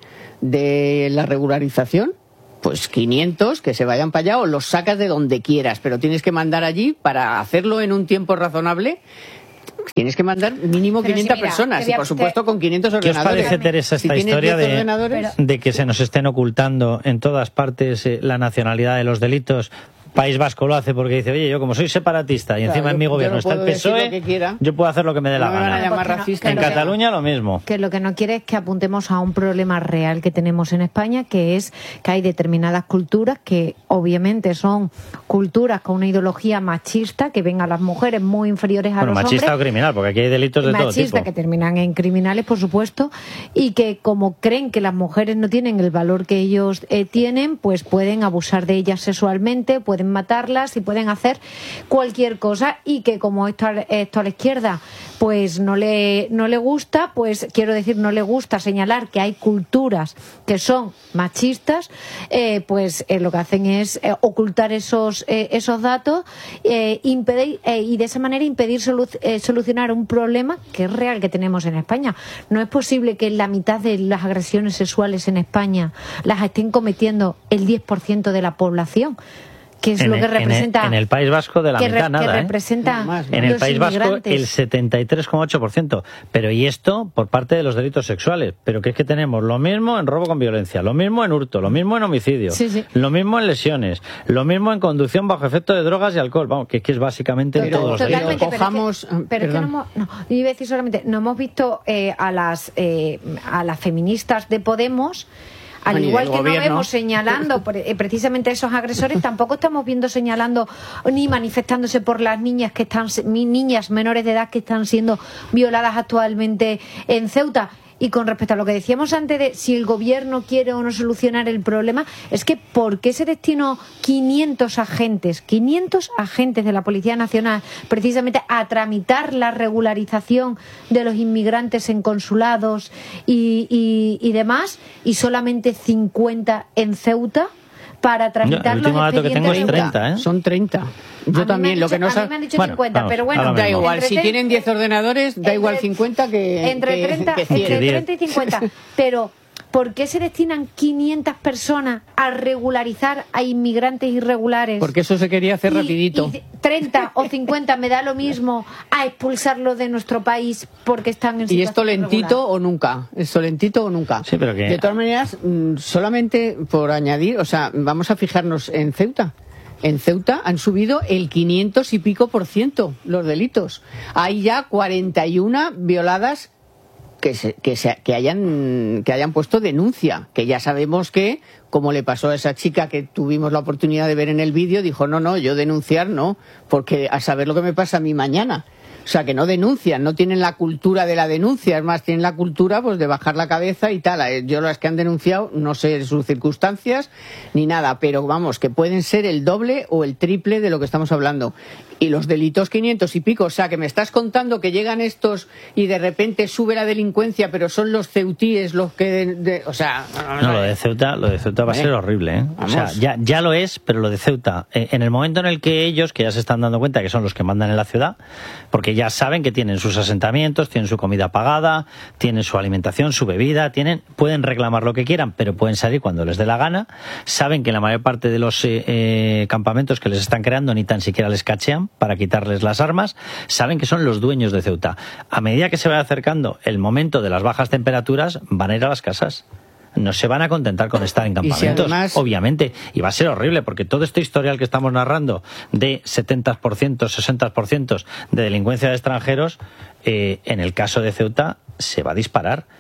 de la regularización? Pues quinientos, que se vayan para allá o los sacas de donde quieras, pero tienes que mandar allí para hacerlo en un tiempo razonable. Tienes que mandar mínimo Pero quinientas si mira, personas te y voy a- por supuesto con quinientos ¿Qué os ordenadores. parece, Teresa, Si esta tienes historia diez de, ordenadores, de que se nos estén ocultando en todas partes eh, la nacionalidad de los delitos? País Vasco lo hace porque dice, oye, yo como soy separatista y Claro, encima en mi yo- yo gobierno no está el puedo decir PSOE, lo que quiera. yo puedo hacer lo que me dé la No me van a gana. llamar Porque no- racista. En que lo que- Cataluña lo mismo. Que lo que no quiere es que apuntemos a un problema real que tenemos en España, que es que hay determinadas culturas que obviamente son culturas con una ideología machista, que ven a las mujeres muy inferiores a Bueno, los machista o hombres. criminal, porque aquí hay delitos de todo Machista, tipo. que terminan en criminales, por supuesto, y que como creen que las mujeres no tienen el valor que ellos eh, tienen, pues pueden abusar de ellas sexualmente, pueden matarlas y pueden hacer cualquier cosa, y que como esto, a- esto a la izquierda pues no le, no le gusta, pues quiero decir, no le gusta señalar que hay culturas que son machistas, eh, pues eh, lo que hacen es eh, ocultar esos, eh, esos datos eh, impedir, eh, y de esa manera impedir solu- eh, solucionar un problema que es real que tenemos en España. No es posible que la mitad de las agresiones sexuales en España las estén cometiendo el diez por ciento de la población, que es En lo que el- en el- representa en el País Vasco de la que, mitad re- nada, que ¿eh? representa En el los País Vasco inmigrantes. el setenta y tres coma ocho por ciento. Pero y esto por parte de los delitos sexuales. Pero que es que tenemos lo mismo en robo con violencia, lo mismo en hurto, lo mismo en homicidio, Sí, sí. lo mismo en lesiones, lo mismo en conducción bajo efecto de drogas y alcohol. Vamos, que es que es básicamente en Total- todos los totalmente, delitos. pero es que- pero es que no hemos, no, yo iba a decir solamente, no hemos visto eh, a las eh, a las feministas de Podemos, al Ni igual del que no gobierno. vemos señalando pre- eh, precisamente a esos agresores, tampoco estamos viendo señalando ni manifestándose por las niñas que están se- mi- niñas menores de edad que están siendo violadas actualmente en Ceuta. Y con respecto a lo que decíamos antes de si el gobierno quiere o no solucionar el problema, es que ¿por qué se destinó quinientos agentes, quinientos agentes de la Policía Nacional precisamente a tramitar la regularización de los inmigrantes en consulados y, y, y demás, y solamente cincuenta en Ceuta para tramitar el último los dato que tengo es expedientes? treinta, ¿eh? Son treinta. A mí me Yo han también, lo dicho- que no a mí sab- me han dicho Bueno, cincuenta, vamos, pero bueno, ahora Da mismo. igual, entre si tre- tienen diez ordenadores, da entre- igual cincuenta que, entre que- treinta, que cien. entre diez. treinta y cincuenta. Pero, ¿por qué se destinan quinientas personas a regularizar a inmigrantes irregulares? Porque eso se quería hacer Y- rapidito. y treinta o cincuenta me da lo mismo a expulsarlos de nuestro país porque están en Y situación esto lentito irregular. o nunca, esto lentito o nunca. Sí, pero que- De todas maneras, mm, solamente por añadir, o sea, vamos a fijarnos en Ceuta. En Ceuta han subido el quinientos y pico por ciento los delitos. Hay ya cuarenta y una violadas que se, que, se, que hayan que hayan puesto denuncia, que ya sabemos que, como le pasó a esa chica que tuvimos la oportunidad de ver en el vídeo, dijo, no, no, yo denunciar no, porque a saber lo que me pasa a mí mañana. O sea, que no denuncian, no tienen la cultura de la denuncia, es más, tienen la cultura pues de bajar la cabeza y tal. Eh, Yo las que han denunciado, no sé sus circunstancias ni nada, pero vamos, que pueden ser el doble o el triple de lo que estamos hablando. Y los delitos quinientos y pico, o sea, que me estás contando que llegan estos y de repente sube la delincuencia, pero son los ceutíes los que... de- de- o sea... No, lo de Ceuta, lo de Ceuta va a Eh, ser horrible, ¿eh? O sea, vamos. ya, ya lo es, pero lo de Ceuta, eh, en el momento en el que ellos, que ya se están dando cuenta que son los que mandan en la ciudad, porque ya saben que tienen sus asentamientos, tienen su comida pagada, tienen su alimentación, su bebida, tienen, pueden reclamar lo que quieran, pero pueden salir cuando les dé la gana, saben que la mayor parte de los eh, eh, campamentos que les están creando ni tan siquiera les cachean para quitarles las armas, saben que son los dueños de Ceuta. A medida que se va acercando el momento de las bajas temperaturas, van a ir a las casas. No se van a contentar con estar en Y si campamentos, además- obviamente, y va a ser horrible, porque todo este historial que estamos narrando de setenta por ciento, sesenta por ciento de delincuencia de extranjeros, eh, en el caso de Ceuta se va a disparar.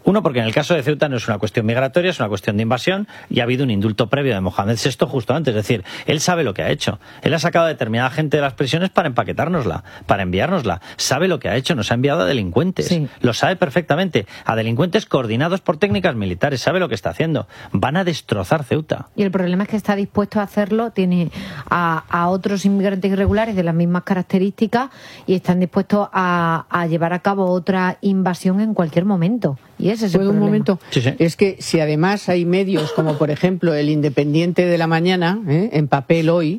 Uno, porque en el caso de Ceuta no es una cuestión migratoria, es una cuestión de invasión y ha habido un indulto previo de Mohamed sexto justo antes. Es decir, él sabe lo que ha hecho. Él ha sacado a determinada gente de las prisiones para empaquetárnosla, para enviárnosla. Sabe lo que ha hecho, nos ha enviado a delincuentes. Sí. Lo sabe perfectamente. A delincuentes coordinados por técnicas militares. Sabe lo que está haciendo. Van a destrozar Ceuta. Y el problema es que está dispuesto a hacerlo. Tiene a, a otros inmigrantes irregulares de las mismas características y están dispuestos a, a llevar a cabo otra invasión en cualquier momento. Y ese es el problema. Un momento. Sí, sí. Es que si además hay medios como por ejemplo el Independiente de la Mañana, ¿eh? en papel hoy,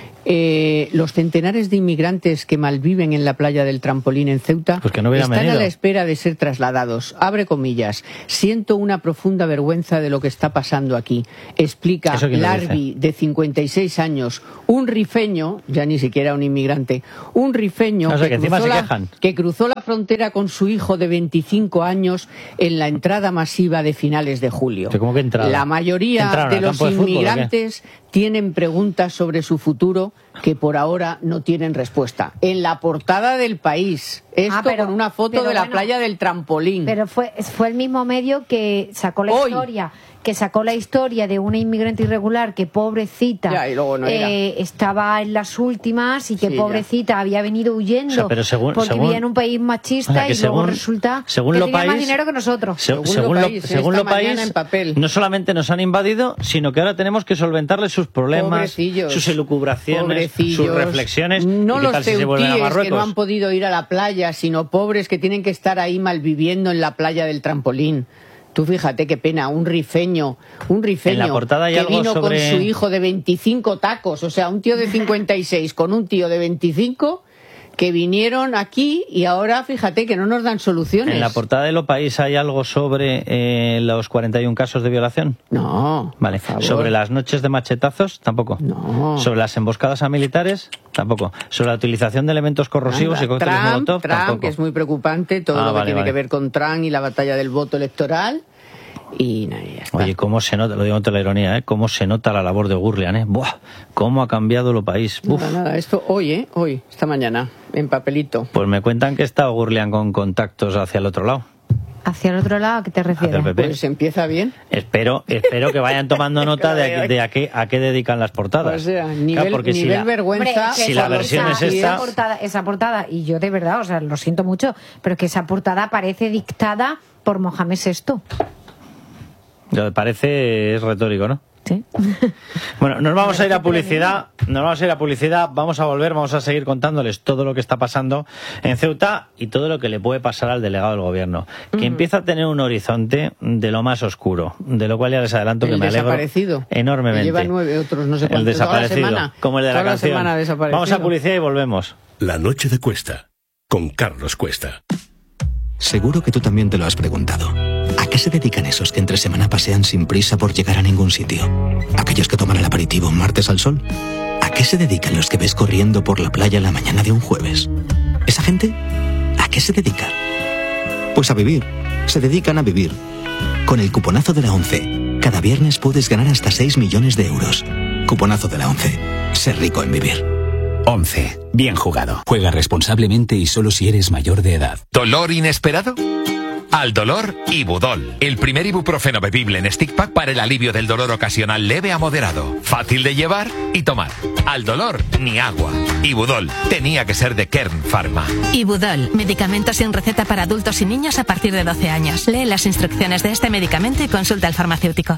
eh, los centenares de inmigrantes que malviven en la playa del Trampolín en Ceuta pues que no están venido. a la espera de ser trasladados. Abre comillas. Siento una profunda vergüenza de lo que está pasando aquí. Explica Larbi, de cincuenta y seis años, un rifeño, ya ni siquiera un inmigrante, un rifeño o sea, que, que, cruzó la, quejan. que cruzó la frontera con su hijo de veinticinco años en la entrada masiva de finales de julio. ¿Cómo que entrada? La mayoría de los de inmigrantes fútbol, tienen preguntas sobre su futuro que por ahora no tienen respuesta. En la portada del País, esto ah, pero, con una foto de la bueno, playa del Trampolín. Pero fue, fue el mismo medio que sacó la Hoy. historia, que sacó la historia de una inmigrante irregular que pobrecita ya, y luego no era. eh, estaba en las últimas y que sí, pobrecita ya. había venido huyendo o sea, pero según, porque según, vivía en un país machista, o sea, y según, luego resulta según que lo tenía país, más dinero que nosotros. Se, según, según lo lo país, según lo país en papel. no solamente nos han invadido, sino que ahora tenemos que solventarles sus problemas, sus elucubraciones, sus reflexiones. No ¿y los tal si se vuelven a Marruecos? Que no han podido ir a la playa, sino pobres que tienen que estar ahí malviviendo en la playa del Trampolín. Tú fíjate qué pena, un rifeño, un rifeño en la portada hay que algo vino sobre... con su hijo de veinticinco tacos, o sea, un tío de cincuenta y seis con un tío de veinticinco que vinieron aquí y ahora fíjate que no nos dan soluciones. ¿En la portada de Lo País hay algo sobre eh, los cuarenta y un casos de violación? No. Vale. ¿Sobre las noches de machetazos? Tampoco. No. ¿Sobre las emboscadas a militares? Tampoco. ¿Sobre la utilización de elementos corrosivos Anda, y cócteles Trump, Molotov? Trump, Tampoco. que es muy preocupante, todo ah, lo que vale, tiene vale. que ver con Trump y la batalla del voto electoral. Y nada, ya está. Oye, cómo se nota, lo digo ante la ironía, ¿eh? Cómo se nota la labor de Gurlian, ¿eh? Buah, cómo ha cambiado Lo País. Uf. Nada, nada, esto hoy, ¿eh? Hoy, esta mañana, en papelito. Pues me cuentan que está Gurlian con contactos hacia el otro lado. ¿Hacia el otro lado? ¿A qué te refieres? Pues empieza bien. Espero, espero que vayan tomando nota de, de a, qué, a qué dedican las portadas. O sea, nivel, claro, porque nivel si la, vergüenza. Hombre, si la versión esa, es esta... Esa portada, esa portada, y yo de verdad, o sea, lo siento mucho, pero es que esa portada parece dictada por Mohamed sexto. Lo que parece es retórico, ¿no? Sí. Bueno, nos vamos a ir a publicidad, nos vamos a ir a publicidad, vamos a volver, vamos a seguir contándoles todo lo que está pasando en Ceuta y todo lo que le puede pasar al delegado del gobierno, que mm. empieza a tener un horizonte de lo más oscuro, de lo cual ya les adelanto que el me alegro desaparecido. enormemente. Lleva nueve otros, no sé cuántos. El desaparecido, toda la semana, como el de la toda canción. La semana desaparecido. Vamos a publicidad y volvemos. La noche de Cuesta, con Carlos Cuesta. Seguro que tú también te lo has preguntado. ¿A qué se dedican esos que entre semana pasean sin prisa por llegar a ningún sitio? ¿Aquellos que toman el aperitivo un martes al sol? ¿A qué se dedican los que ves corriendo por la playa la mañana de un jueves? ¿Esa gente? ¿A qué se dedica? Pues a vivir. Se dedican a vivir. Con el cuponazo de la ONCE, cada viernes puedes ganar hasta seis millones de euros. Cuponazo de la ONCE. Ser rico en vivir. once. Bien jugado. Juega responsablemente y solo si eres mayor de edad. ¿Dolor inesperado? Al dolor, Ibudol, el primer ibuprofeno bebible en stick pack para el alivio del dolor ocasional leve a moderado. Fácil de llevar y tomar. Al dolor, ni agua. Ibudol, tenía que ser de Kern Pharma. Ibudol, medicamento sin receta para adultos y niños a partir de doce años. Lee las instrucciones de este medicamento y consulta al farmacéutico.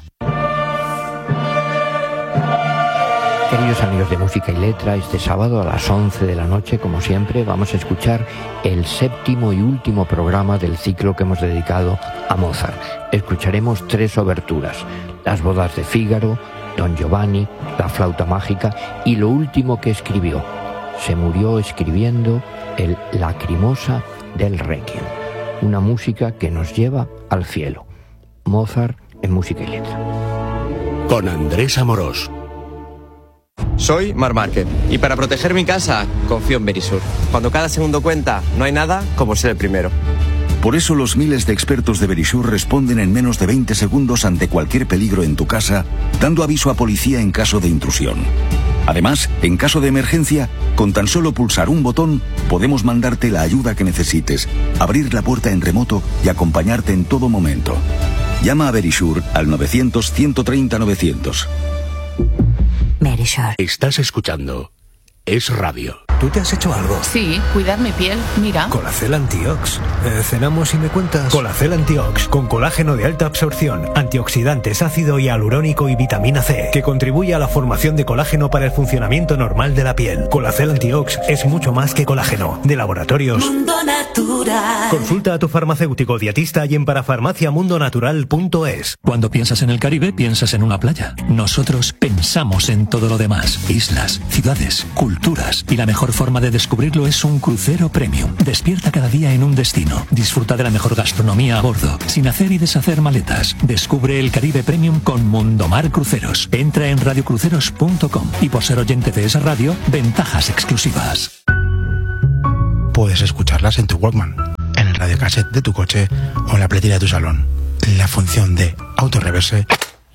Queridos amigos de Música y Letra, este sábado a las once de la noche, como siempre, vamos a escuchar el séptimo y último programa del ciclo que hemos dedicado a Mozart. Escucharemos tres oberturas: Las bodas de Fígaro, Don Giovanni, La flauta mágica y lo último que escribió. Se murió escribiendo el Lacrimosa del Requiem, una música que nos lleva al cielo. Mozart en Música y Letra. Con Andrés Amorós. Soy Mar Márquez y para proteger mi casa confío en Verisur. Cuando cada segundo cuenta, no hay nada como ser el primero. Por eso los miles de expertos de Verisur responden en menos de veinte segundos ante cualquier peligro en tu casa, dando aviso a policía en caso de intrusión. Además, en caso de emergencia, con tan solo pulsar un botón, podemos mandarte la ayuda que necesites, abrir la puerta en remoto y acompañarte en todo momento. Llama a Verisure al novecientos, ciento treinta, novecientos. Verisure. Estás escuchando Es Radio. ¿Tú te has hecho algo? Sí, cuidar mi piel, mira. Colacel Antiox. Eh, ¿Cenamos y me cuentas? Colacel Antiox, con colágeno de alta absorción, antioxidantes, ácido hialurónico y vitamina C, que contribuye a la formación de colágeno para el funcionamiento normal de la piel. Colacel Antiox es mucho más que colágeno. De laboratorios Mundo Natural. Consulta a tu farmacéutico dietista y en parafarmacia mundo natural punto es. Cuando piensas en el Caribe, piensas en una playa. Nosotros pensamos en todo lo demás. Islas, ciudades, culturas. Y la mejor forma de descubrirlo es un crucero premium. Despierta cada día en un destino. Disfruta de la mejor gastronomía a bordo, sin hacer y deshacer maletas. Descubre el Caribe Premium con Mundomar Cruceros. Entra en radio cruceros punto com y por ser oyente de esa radio, ventajas exclusivas. Puedes escucharlas en tu Walkman, en el radiocassette de tu coche o en la pletera de tu salón. La función de autorreverse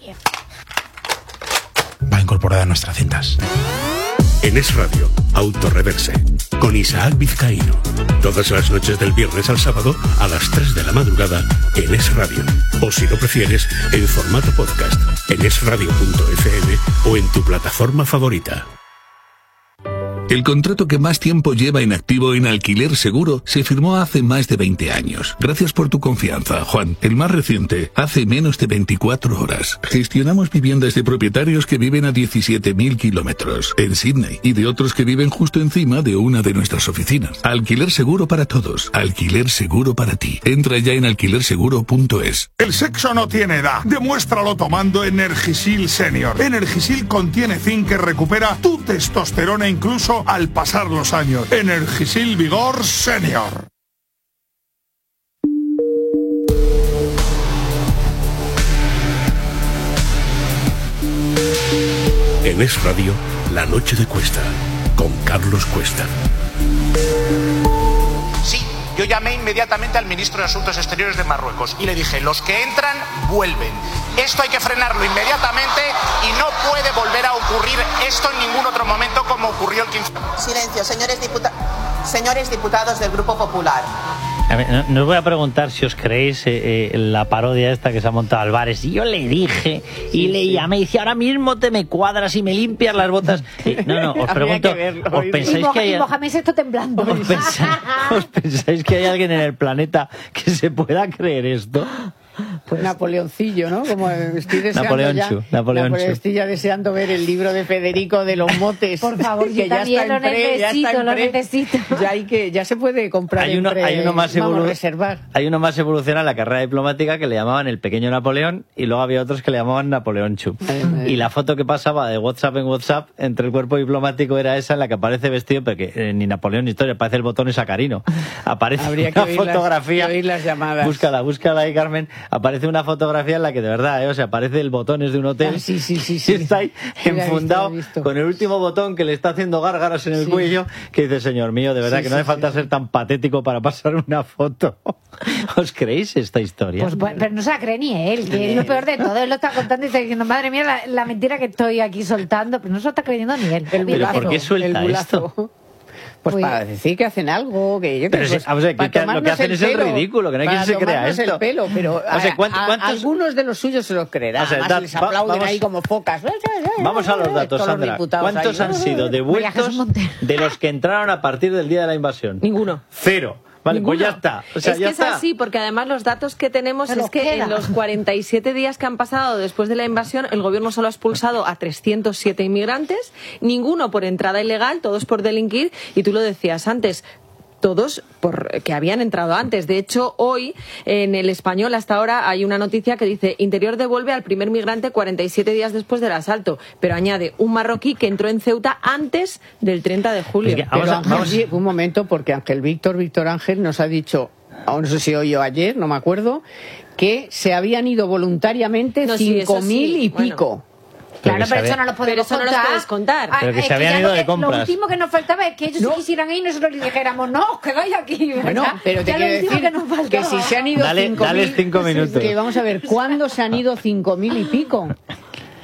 va incorporada a nuestras cintas. En Es Radio, Autorreverse, con Isaac Vizcaíno. Todas las noches del viernes al sábado a las tres de la madrugada en Es Radio. O si lo prefieres, en formato podcast, en es radio punto efe eme o en tu plataforma favorita. El contrato que más tiempo lleva en activo en Alquiler Seguro se firmó hace más de veinte años. Gracias por tu confianza, Juan. El más reciente, hace menos de veinticuatro horas. Gestionamos viviendas de propietarios que viven a diecisiete mil kilómetros en Sydney y de otros que viven justo encima de una de nuestras oficinas. Alquiler Seguro para todos. Alquiler Seguro para ti. Entra ya en alquiler seguro punto es. El sexo no tiene edad. Demuéstralo tomando Energisil Senior. Energisil contiene zinc que recupera tu testosterona incluso al pasar los años. Energisil Vigor Senior. En Es Radio, La Noche de Cuesta, con Carlos Cuesta. Sí, yo llamé inmediatamente al ministro de Asuntos Exteriores de Marruecos y le dije, los que entran, vuelven. Esto hay que frenarlo inmediatamente y no puede volver a ocurrir esto en ningún otro momento como ocurrió el quince. Silencio, señores, diputa- señores diputados del Grupo Popular. A ver, no, no os voy a preguntar si os creéis eh, eh, la parodia esta que se ha montado Álvarez. Y yo le dije y sí, le sí. llamé y dice, ahora mismo te me cuadras y me limpias las botas. Eh, no, no, os pregunto, ¿os pensáis y que hay... Y Mohamed esto temblando. ¿Os pensáis, ¿Os pensáis que hay alguien en el planeta que se pueda creer esto? Pues Napoleoncillo, ¿no? Como estoy deseando Napoleón ya, Chu, Napoleón Chu. Estoy ya deseando ver el libro de Federico de los motes. Por favor, que yo ya también está lo en pre, necesito, ya está en lo pre. necesito. Ya hay que, ya se puede comprar hay uno, en pre, hay uno más vamos, evolu- reservar. Hay uno más evolucionado en la carrera diplomática que le llamaban el pequeño Napoleón y luego había otros que le llamaban Napoleón Chu. Ay, ay. Y la foto que pasaba de WhatsApp en WhatsApp entre el cuerpo diplomático era esa en la que aparece vestido, porque eh, ni Napoleón ni historia, aparece el botón y Sacarino. Aparece Habría una que oír fotografía. Las, que oír las llamadas. Búscala, búscala ahí, Carmen. Aparece una fotografía en la que de verdad, ¿eh? O sea, aparece el botones de un hotel. Ah, sí, sí, sí, sí. Y está ahí Sí, enfundado la he visto, la he visto. con el último botón que le está haciendo gárgaras en el Sí. cuello, que dice, señor mío, de verdad Sí, que no sí, hace falta sí, ser sí. tan patético para pasar una foto. ¿Os creéis esta historia? Pues, bueno, pero no se la cree ni él, que es lo peor de todo. Él lo está contando y está diciendo, madre mía, la, la mentira que estoy aquí soltando, pero no se lo está creyendo ni él. El ¿Pero bulazo, por qué suelta el bulazo. esto? Pues, Pues- para decir que hacen algo, que yo Pero que si- pues, vamos a ver, para que- lo que tomarnos hacen es el pelo, ridículo, que no hay quien para se crea tomarnos esto. el pelo, pero O sea, a- ¿cuántos- a- cuántos- algunos de los suyos se los creerán, O sea, además da- les va- aplauden vamos- ahí como focas. Vamos a los datos, Todos los Sandra. diputados ¿Cuántos ahí. han sido María devueltos Jesús Montero. de los que entraron a partir del día de la invasión? Ninguno. Cero. Vale, pues ya Ninguno. está. O sea, es ya que está. es así, porque además los datos que tenemos Pero es que queda. en los cuarenta y siete días que han pasado después de la invasión, el gobierno solo ha expulsado a trescientos siete inmigrantes, ninguno por entrada ilegal, todos por delinquir, y tú lo decías antes, todos por que habían entrado antes. De hecho, hoy en El Español hasta ahora hay una noticia que dice Interior devuelve al primer migrante cuarenta y siete días después del asalto, pero añade un marroquí que entró en Ceuta antes del treinta de julio. Es que- Pero Vamos a- Ángel, vamos- sí, un momento, porque Ángel Víctor, Víctor Ángel nos ha dicho, aún no sé si hoy o ayer, no me acuerdo, que se habían ido voluntariamente No, sí, eso cinco mil sí, y bueno. pico. Pero Claro, que pero se eso había- no lo podemos Pero eso no lo contar. puedes contar. Ah, Pero que es se habían ya ido lo de que- compras. Lo último que nos faltaba es que ellos No. se quisieran ir y nosotros les dijéramos, no, os quedáis aquí, ¿verdad? Bueno, pero te Ya lo quiero último decir que nos faltaba. que si se han ido Dale- cinco dales mil, cinco minutos. que vamos a ver, ¿cuándo se han ido cinco mil y pico?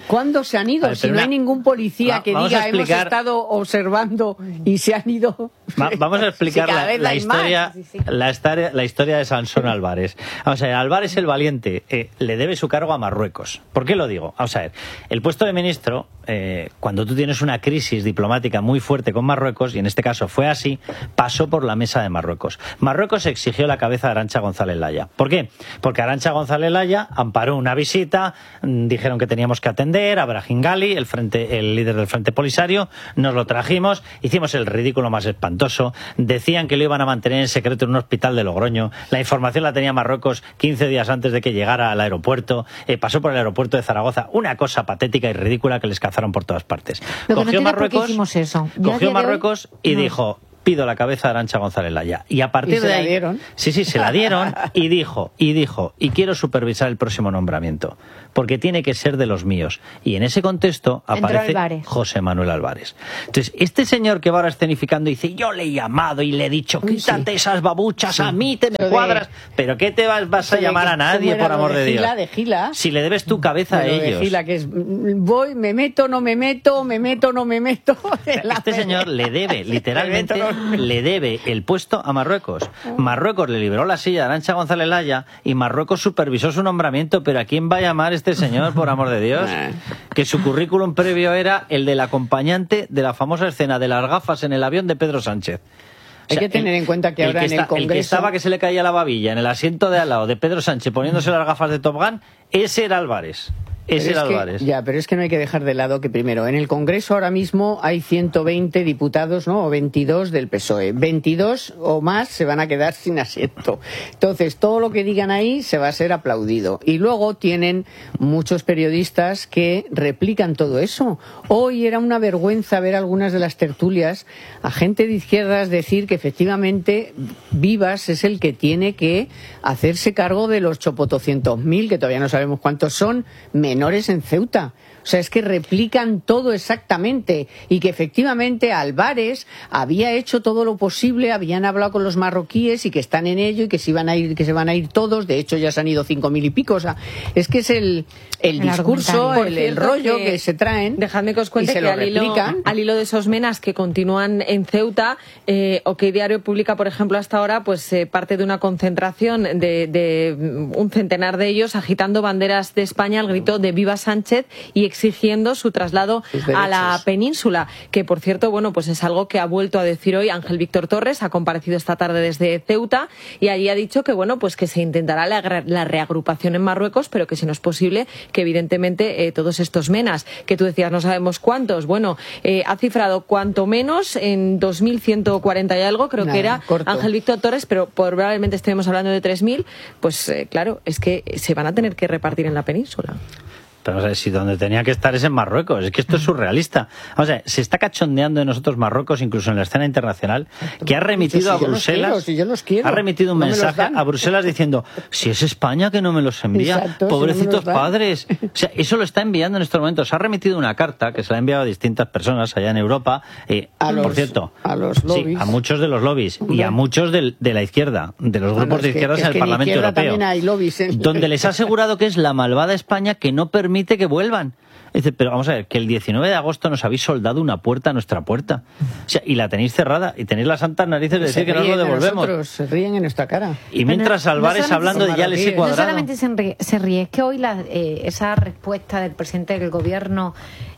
¿Cuándo se han ido? Ver, si no una... hay ningún policía Va, que vamos diga a explicar... hemos estado observando y se han ido. Va, vamos a explicar sí, la, la, historia, sí, sí. La, historia, la historia de Sansón Álvarez. Vamos a ver, Álvarez el Valiente eh, le debe su cargo a Marruecos. ¿Por qué lo digo? Vamos a ver, el puesto de ministro, eh, cuando tú tienes una crisis diplomática muy fuerte con Marruecos, y en este caso fue así, pasó por la mesa de Marruecos. Marruecos exigió la cabeza de Arantxa González Laya. ¿Por qué? Porque Arantxa González Laya amparó una visita, dijeron que teníamos que atender a Brahim Ghali, el, frente, el líder del Frente Polisario, nos lo trajimos, hicimos el ridículo más espantoso, decían que lo iban a mantener en secreto en un hospital de Logroño, la información la tenía Marruecos quince días antes de que llegara al aeropuerto, eh, pasó por el aeropuerto de Zaragoza, una cosa patética y ridícula que les cazaron por todas partes. Lo cogió no Marruecos, eso. cogió Marruecos hoy, y no. dijo... pido la cabeza de Arantxa González Laya. Y a partir ¿Y se de ahí... la dieron? Sí, sí, se la dieron y dijo, y dijo, y quiero supervisar el próximo nombramiento, porque tiene que ser de los míos. Y en ese contexto aparece José Manuel Álvarez. Entonces, este señor que va ahora escenificando dice, yo le he llamado y le he dicho, quítate sí. esas babuchas, sí. a mí te me pero cuadras. De... ¿Pero qué te vas, vas a llamar a nadie, por amor de, de Dios? De Gila. Si le debes tu cabeza pero a ellos. De Gila, que es, voy, me meto, no me meto, me meto, no me meto. O sea, este señor le debe, literalmente... le debe el puesto a Marruecos. Marruecos le liberó la silla a Arantxa González Laya y Marruecos supervisó su nombramiento, pero ¿a quién va a llamar este señor, por amor de Dios? Que su currículum previo era el del acompañante de la famosa escena de las gafas en el avión de Pedro Sánchez. O sea, hay que tener el, en cuenta que ahora que en está, el Congreso... El que estaba que se le caía la babilla en el asiento de al lado de Pedro Sánchez poniéndose las gafas de Top Gun, ese era Álvarez. Ese era Álvarez. Ya, pero es que no hay que dejar de lado que primero, en el Congreso ahora mismo hay ciento veinte diputados, ¿no? O veintidós del P S O E. veintidós o más se van a quedar sin asiento. Entonces, todo lo que digan ahí se va a ser aplaudido. Y luego tienen muchos periodistas que replican todo eso. Hoy era una vergüenza ver algunas de las tertulias a gente de izquierdas decir que efectivamente Vivas es el que tiene que hacerse cargo de los chopotocientos mil, que todavía no sabemos cuántos son, menores en Ceuta. O sea, es que replican todo exactamente y que efectivamente Álvarez había hecho todo lo posible, habían hablado con los marroquíes y que están en ello y que se iban a ir, que se van a ir todos. De hecho, ya se han ido cinco mil y pico. O sea, es que es el, el, el discurso, el, el rollo que, que se traen. Dejadme que os cuente que al hilo, al hilo de esos menas que continúan en Ceuta, eh, OK Diario publica, por ejemplo, hasta ahora, pues eh, parte de una concentración de, de un centenar de ellos agitando banderas de España al grito de Viva Sánchez y exigiendo su traslado a la península, que por cierto, bueno, pues es algo que ha vuelto a decir hoy Ángel Víctor Torres, ha comparecido esta tarde desde Ceuta y allí ha dicho que bueno, pues que se intentará la, la reagrupación en Marruecos, pero que si no es posible, que evidentemente eh, todos estos menas, que tú decías no sabemos cuántos, bueno, eh, ha cifrado cuanto menos en dos mil ciento cuarenta y algo, creo Nada, que era corto. Ángel Víctor Torres, pero probablemente estemos hablando de tres mil, pues eh, claro, es que se van a tener que repartir en la península. Pero, o sea, si donde tenía que estar es en Marruecos, es que esto es surrealista. O sea, se está cachondeando de nosotros Marruecos, incluso en la escena internacional, que ha remitido si a Bruselas, quiero, si yo los quiero, ha remitido un no mensaje a Bruselas diciendo, si es España que no me los envía, Exacto, pobrecitos si no padres. O sea, eso lo está enviando en estos momentos. Ha remitido una carta que se la ha enviado a distintas personas allá en Europa, eh, a por los, cierto, a los lobbies. Sí, a muchos de los lobbies y a muchos de, de la izquierda, de los grupos bueno, de izquierdas que, en el Parlamento Europeo, hay lobbies, ¿eh? donde les ha asegurado que es la malvada España que no permite que vuelvan. Dice, pero vamos a ver, que el diecinueve de agosto nos habéis soldado una puerta a nuestra puerta. O sea, y la tenéis cerrada, y tenéis las santas narices de decir que no os lo devolvemos. De se ríen en nuestra cara. Y mientras bueno, Álvarez no hablando de ya les he cuadrado. No solamente se ríe, se ríe es que hoy la, eh, esa respuesta del presidente del gobierno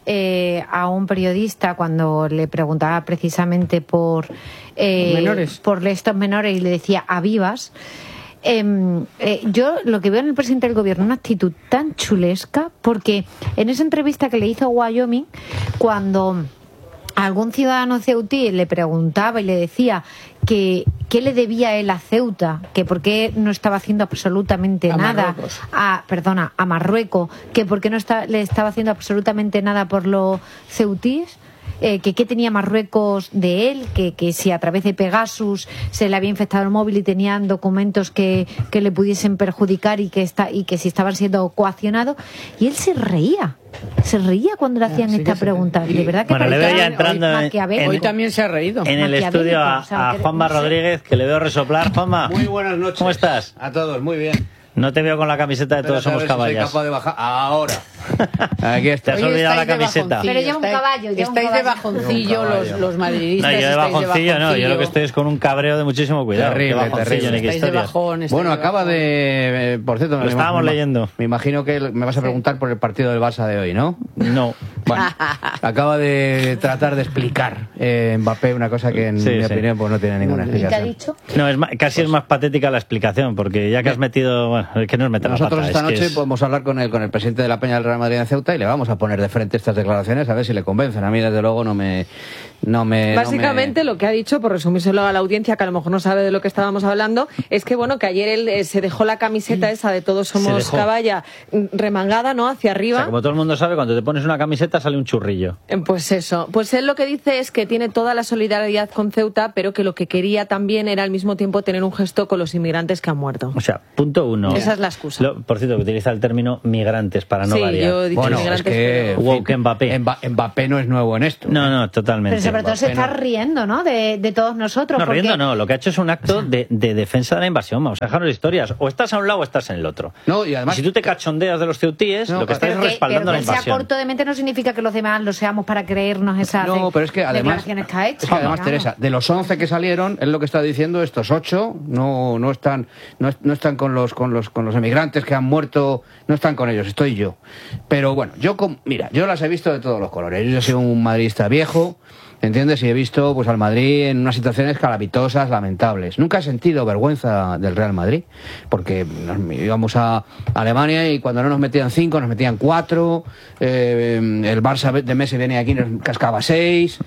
eh, a un periodista cuando le preguntaba precisamente por, eh, menores. por estos menores y le decía a Vivas. Eh, eh, yo lo que veo en el presidente del gobierno una actitud tan chulesca, porque en esa entrevista que le hizo a Wyoming, cuando algún ciudadano ceutí le preguntaba y le decía que qué le debía él a Ceuta, que por qué no estaba haciendo absolutamente a nada Marruecos. a perdona a Marruecos, que por qué no está, le estaba haciendo absolutamente nada por los ceutíes. Eh, que qué tenía Marruecos de él, que, que si a través de Pegasus se le había infectado el móvil y tenían documentos que, que le pudiesen perjudicar y que está, y que si estaban siendo coaccionados, y él se reía. Se reía cuando le hacían ah, sí esta pregunta. De verdad que bueno, le veo ya entrando hoy, en, hoy también se ha reído. En el estudio a, a Juanma Rodríguez, que le veo resoplar. Juanma, muy buenas noches. ¿Cómo estás? A todos, muy bien. No te veo con la camiseta de Todos Somos Caballas. Si soy capaz de bajar. Ahora. Aquí está. Te has olvidado la camiseta. Pero lleva un caballo. Lleva estáis un de caballo. bajoncillo los, los madridistas. No, yo de bajoncillo no. Yo lo que estoy es con un cabreo de muchísimo cuidado. Terrible, terrible. Estáis de bajón, estáis bueno, de acaba bajón. de... eh, por cierto, Lo me estábamos me- leyendo. Me imagino que me vas a preguntar por el partido del Barça de hoy, ¿no? No. Bueno, acaba de tratar de explicar eh, Mbappé una cosa que en Sí, mi sí. opinión pues no tiene ninguna ¿Y qué ha explicación. dicho? No, es más- casi es más patética la explicación, porque ya que has metido... Bueno, es que no es meter la Nosotros pata, esta es que noche es- podemos hablar con el, con el presidente de la Peña del Real Madrid en Ceuta y le vamos a poner de frente estas declaraciones a ver si le convencen. A mí, desde luego, no me... No me no Básicamente lo que ha dicho, por resumírselo a la audiencia que a lo mejor no sabe de lo que estábamos hablando, es que bueno, que ayer él eh, se dejó la camiseta esa de Todos Somos dejó. Caballa mm, remangada, ¿no? Hacia O arriba. sea, como todo el mundo sabe, cuando te pones una camiseta sale un churrillo. Eh, Pues eso, pues él lo que dice es que tiene toda la solidaridad con Ceuta, pero que lo que quería también era al mismo tiempo tener un gesto con los inmigrantes que han muerto. O sea, punto uno. Esa es la excusa. Lo- por cierto, que utiliza el término migrantes para no Sí, variar. yo he dicho Bueno, migrantes, es que... pero- Wow, que Mbappé. Mba- Mbappé no es nuevo en esto. No, no, totalmente. Pero sobre todo se está riendo, ¿no? De, de todos nosotros. No, porque- riendo no, lo que ha hecho es un acto de, de defensa de la invasión. Vamos a dejarnos historias. O estás a un lado o estás en el otro. No, y además... si tú te cachondeas de los ceutíes, No, lo que estás Pero es que, respaldando pero la que sea invasión. corto de mente no significa que los demás lo seamos para creernos esas No, de- pero es que además, declaraciones que ha hecho. es que además Claro. Teresa, de los once que salieron, es lo que está diciendo, estos ocho no, no están, no, no están con los, con los, con los emigrantes que han muerto, no están con ellos, estoy yo. Pero bueno, yo, con- mira, yo las he visto de todos los colores. Yo he sido un madridista viejo, ¿entiendes? Y he visto pues al Madrid en unas situaciones calamitosas, lamentables. Nunca he sentido vergüenza del Real Madrid, porque nos íbamos a Alemania y cuando no nos metían cinco, nos metían cuatro. Eh, el Barça de Messi venía aquí y nos cascaba seis.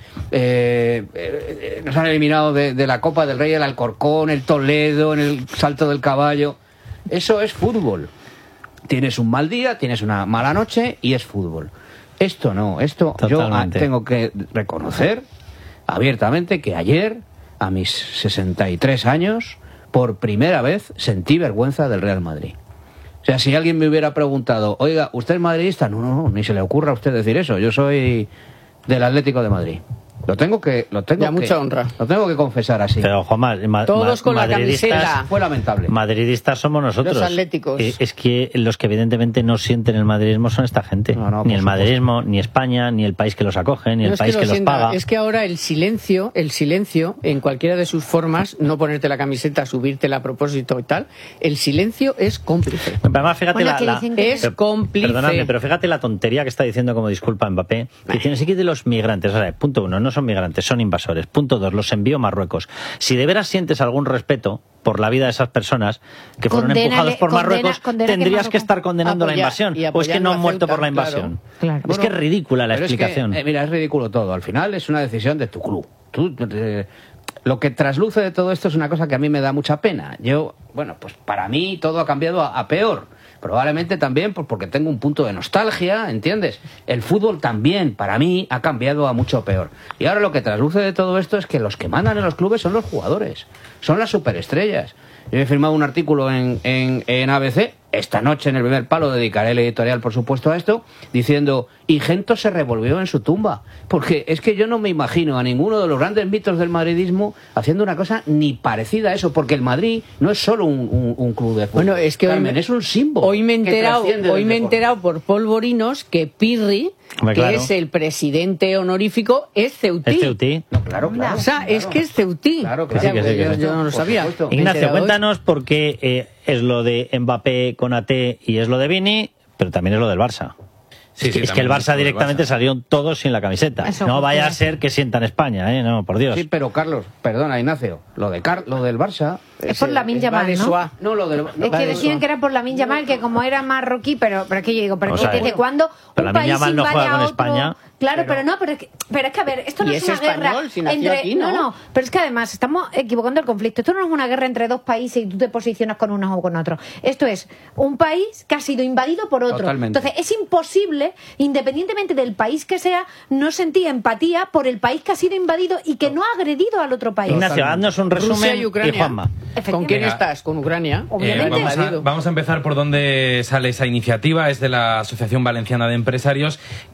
Eh, eh, nos han eliminado de, de la Copa del Rey el Alcorcón, el Toledo, en el Salto del Caballo. Eso es fútbol. Tienes un mal día, tienes una mala noche y es fútbol. Esto no, esto Totalmente. yo ah, tengo que reconocer abiertamente que ayer, a mis sesenta y tres años, por primera vez sentí vergüenza del Real Madrid. O sea, si alguien me hubiera preguntado, oiga, ¿usted es madridista? No, no, no, ni se le ocurra a usted decir eso. Yo soy del Atlético de Madrid. Lo tengo que, lo tengo Ya, que, mucha honra. Lo tengo que confesar así. Pero, Juanma, ma- Todos ma- con la madridistas- camiseta. Fue lamentable. Madridistas somos nosotros. Los atléticos. Eh, Es que los que evidentemente no sienten el madridismo son esta gente. No, no, por ni el supuesto. madridismo, ni España, ni el país que los acoge, ni No el es país lo que los sienta, paga. Es que ahora el silencio, el silencio, en cualquiera de sus formas, no ponerte la camiseta, subírtela a propósito y tal, el silencio es cómplice. Además, fíjate Bueno, la, que la- dicen que- Es pero- cómplice. Perdonadme, pero fíjate la tontería que está diciendo como disculpa Mbappé, que tiene sí que de los migrantes. O sea, punto uno, no son migrantes, son invasores. Punto dos, los envió a Marruecos. Si de veras sientes algún respeto por la vida de esas personas que fueron Condénale- empujados por condena- Marruecos, condena que tendrías Marruecos- que estar condenando la Apoyar- invasión. y O es que apoyando no han a muerto Ceuta, por la claro. invasión. Claro. Es que es ridícula la Pero es que, explicación. eh, mira, es ridículo todo. Al final es una decisión de tu club. Tú, eh, lo que trasluce de todo esto es una cosa que a mí me da mucha pena. Yo, bueno, pues para mí todo ha cambiado a, a peor. Probablemente también pues porque tengo un punto de nostalgia, ¿entiendes? El fútbol también, para mí, ha cambiado a mucho peor. Y ahora lo que trasluce de todo esto es que los que mandan en los clubes son los jugadores, son las superestrellas. Yo he firmado un artículo en, en, en A B C, esta noche en el primer palo dedicaré el editorial, por supuesto, a esto, diciendo, y Gento se revolvió en su tumba. Porque es que yo no me imagino a ninguno de los grandes mitos del madridismo haciendo una cosa ni parecida a eso, porque el Madrid no es solo un, un, un club de fútbol. Bueno, es que hoy Carmen, me- es un símbolo. Hoy me he que enterado, trasciende hoy del me he deporte. enterado por polvorinos que Pirri, Hombre, que claro. es el presidente honorífico, es ceutí. Es ceutí. No, claro, claro. O sea, es que es ceutí. Claro, Que sí, claro. que sí, que yo, sí. yo no lo Por sabía. supuesto. Me he Ignacio, enterado hoy. cuéntanos por qué eh, es lo de Mbappé con A T y es lo de Vini, pero también es lo del Barça. Sí, es sí, que, es que el también es Barça lo del directamente Barça. salieron todos sin la camiseta. Eso no justo vaya a eso. ser que sientan España, ¿eh? No, por Dios. Sí, pero Carlos, perdona, Ignacio, lo de Car lo del Barça... Es por Lamine Es Yamal, ¿no? Baresua. No, lo del... Es que decían que era por Lamine Yamal, que como era marroquí, pero, pero es que yo digo, pero O que sea, ¿desde cuándo pero un Lamine país Yamal no invade juega a con otro? España. Claro, pero, no, pero es, que, pero es que a ver, esto no Y es, es una guerra español, si nació entre... aquí, ¿no? no, pero es que además estamos equivocando el conflicto. Esto no es una guerra entre dos países y tú te posicionas con unos o con otros. Esto es un país que ha sido invadido por otro. Totalmente. Entonces es imposible, independientemente del país que sea, no sentir empatía por el país que ha sido invadido y que no ha agredido al otro país. Ignacio, haznos un resumen Rusia y Ucrania. Juanma. ¿Con quién Venga. estás? ¿Con Ucrania? Eh, Obviamente. vamos, a, Invadido. vamos a empezar por dónde sale esa iniciativa. Es de la Asociación Valenciana de Empresarios, que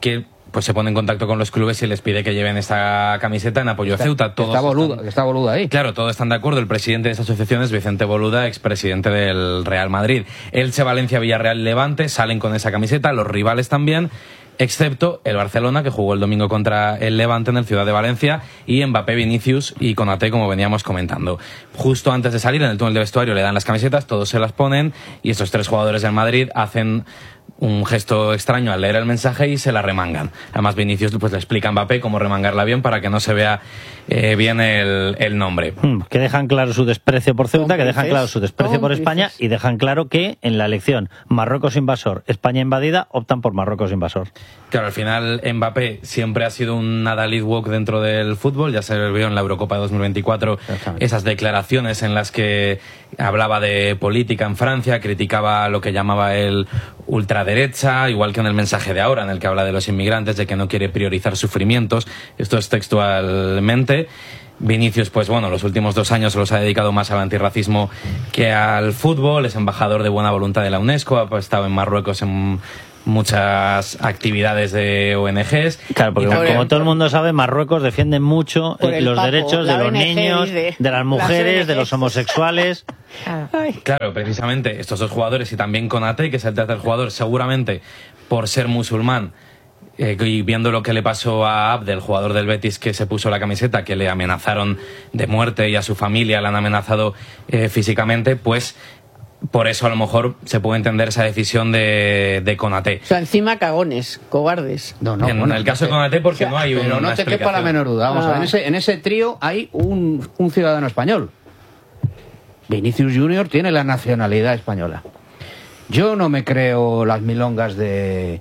pues se pone en contacto con los clubes y les pide que lleven esta camiseta en apoyo a Ceuta. Todos está Boluda, están, está Boluda ahí. Claro, todos están de acuerdo. El presidente de esa asociación es Vicente Boluda, expresidente del Real Madrid. Elche, Valencia, Villarreal y Levante salen con esa camiseta, los rivales también, excepto el Barcelona, que jugó el domingo contra el Levante en el Ciudad de Valencia, y Mbappé, Vinicius y Konaté, como veníamos comentando. Justo antes de salir, en el túnel de vestuario, le dan las camisetas, todos se las ponen, y estos tres jugadores del Madrid hacen un gesto extraño al leer el mensaje y se la remangan. Además, Vinicius pues le explica a Mbappé cómo remangarla bien para que no se vea eh, bien el, el nombre. Mm, que dejan claro su desprecio por Ceuta, que dejan claro su desprecio por España, y dejan claro que en la elección Marruecos invasor, España invadida, optan por Marruecos invasor. Claro, al final Mbappé siempre ha sido un Nadalid Walk dentro del fútbol, ya se vio en la Eurocopa de dos mil veinticuatro esas declaraciones en las que hablaba de política en Francia, criticaba lo que llamaba el ultraderecha, igual que en el mensaje de ahora, en el que habla de los inmigrantes, de que no quiere priorizar sufrimientos. Esto es textualmente. Vinicius, pues bueno, los últimos dos años se los ha dedicado más al antirracismo que al fútbol, es embajador de buena voluntad de la UNESCO, ha estado en Marruecos en muchas actividades de O N Ges. Claro, porque como, como todo el mundo sabe, Marruecos defiende mucho los papo, derechos de los O N G niños, de, de las mujeres, de los homosexuales. Claro, precisamente estos dos jugadores y también Konaté, que es el tercer jugador, seguramente por ser musulmán, eh, y viendo lo que le pasó a Abdel, jugador del Betis que se puso la camiseta, que le amenazaron de muerte y a su familia le han amenazado eh, físicamente, pues por eso a lo mejor se puede entender esa decisión de, de Konaté. O sea, encima cagones, cobardes. No, no, en bueno, el caso de Konaté, porque o sea, no hay pero una no te quepa la menor duda. Vamos ah. a ver, en ese, en ese trío hay un, un ciudadano español. Vinicius Junior tiene la nacionalidad española. Yo no me creo las milongas de,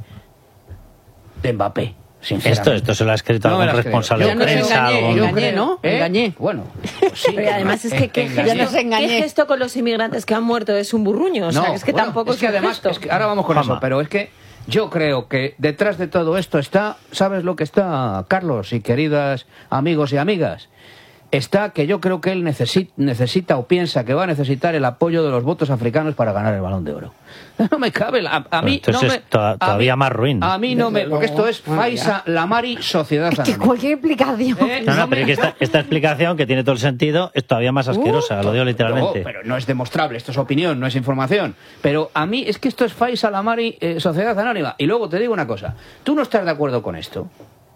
de Mbappé. Esto, esto se lo ha escrito no algún responsable de prensa. Engañé, algo... engañé, ¿no? ¿Eh? Engañé. Bueno, pues sí. Pero además es que qué gesto, ¿qué gesto con los inmigrantes que han muerto es un burruño? O sea, no, es que bueno, tampoco es que es un además, gesto. Es que ahora vamos con Fama. Eso, pero es que yo creo que detrás de todo esto está, ¿sabes lo que está, Carlos y queridas amigos y amigas? Está que yo creo que él necesita, necesita o piensa que va a necesitar el apoyo de los votos africanos para ganar el Balón de Oro. No me cabe, a, a mí Entonces no me, es to todavía a mí, más ruin. A mí no me, porque esto es Faiza Lamari Sociedad Anónima. Es que cualquier explicación. ¿Eh? No, no, pero es que esta, esta explicación, que tiene todo el sentido, es todavía más asquerosa, uh, lo digo literalmente. No, pero no es demostrable, esto es opinión, no es información. Pero a mí es que esto es Faiza Lamari eh, Sociedad Anónima. Y luego te digo una cosa, ¿tú no estás de acuerdo con esto?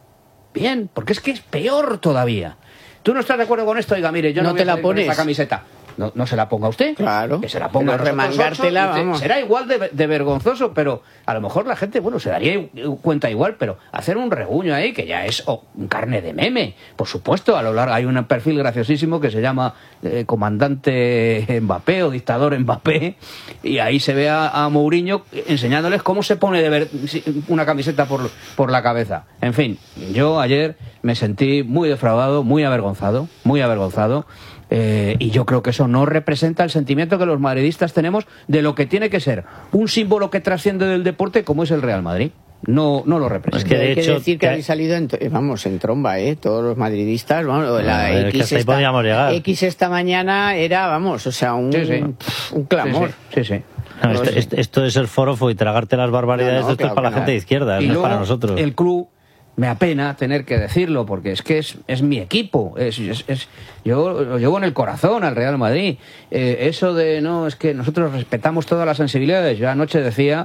Bien, porque es que es peor todavía. ¿Tú no estás de acuerdo con esto? Oiga, mire, yo no, no te la pones esta camiseta. No, no se la ponga usted. Claro. Que se la ponga. Remangártela, vamos. Será igual de, de vergonzoso, pero a lo mejor la gente, bueno, se daría cuenta igual, pero hacer un reguño ahí, que ya es oh, un carne de meme. Por supuesto, a lo largo hay un perfil graciosísimo que se llama eh, Comandante Mbappé o Dictador Mbappé, y ahí se ve a, a Mourinho enseñándoles cómo se pone de ver una camiseta por, por la cabeza. En fin, yo ayer me sentí muy defraudado, muy avergonzado, muy avergonzado. Eh, y yo creo que eso no representa el sentimiento que los madridistas tenemos de lo que tiene que ser un símbolo que trasciende del deporte como es el Real Madrid. No, no lo representa. Es que de hay hecho, que decir que, que habéis salido en, vamos, en tromba, ¿eh? Todos los madridistas, vamos, la no, X, es que esta, X esta mañana era, vamos, o sea, un, sí, sí. un clamor. Sí, sí. sí. No, esto, esto, esto es el forofo y tragarte las barbaridades, no, no, esto claro, es para la gente no. de izquierda, y no luego, es para nosotros. El club, me apena tener que decirlo, porque es que es, es mi equipo, es, es, es, yo lo llevo en el corazón al Real Madrid. Eh, eso de, no, es que nosotros respetamos todas las sensibilidades. Yo anoche decía,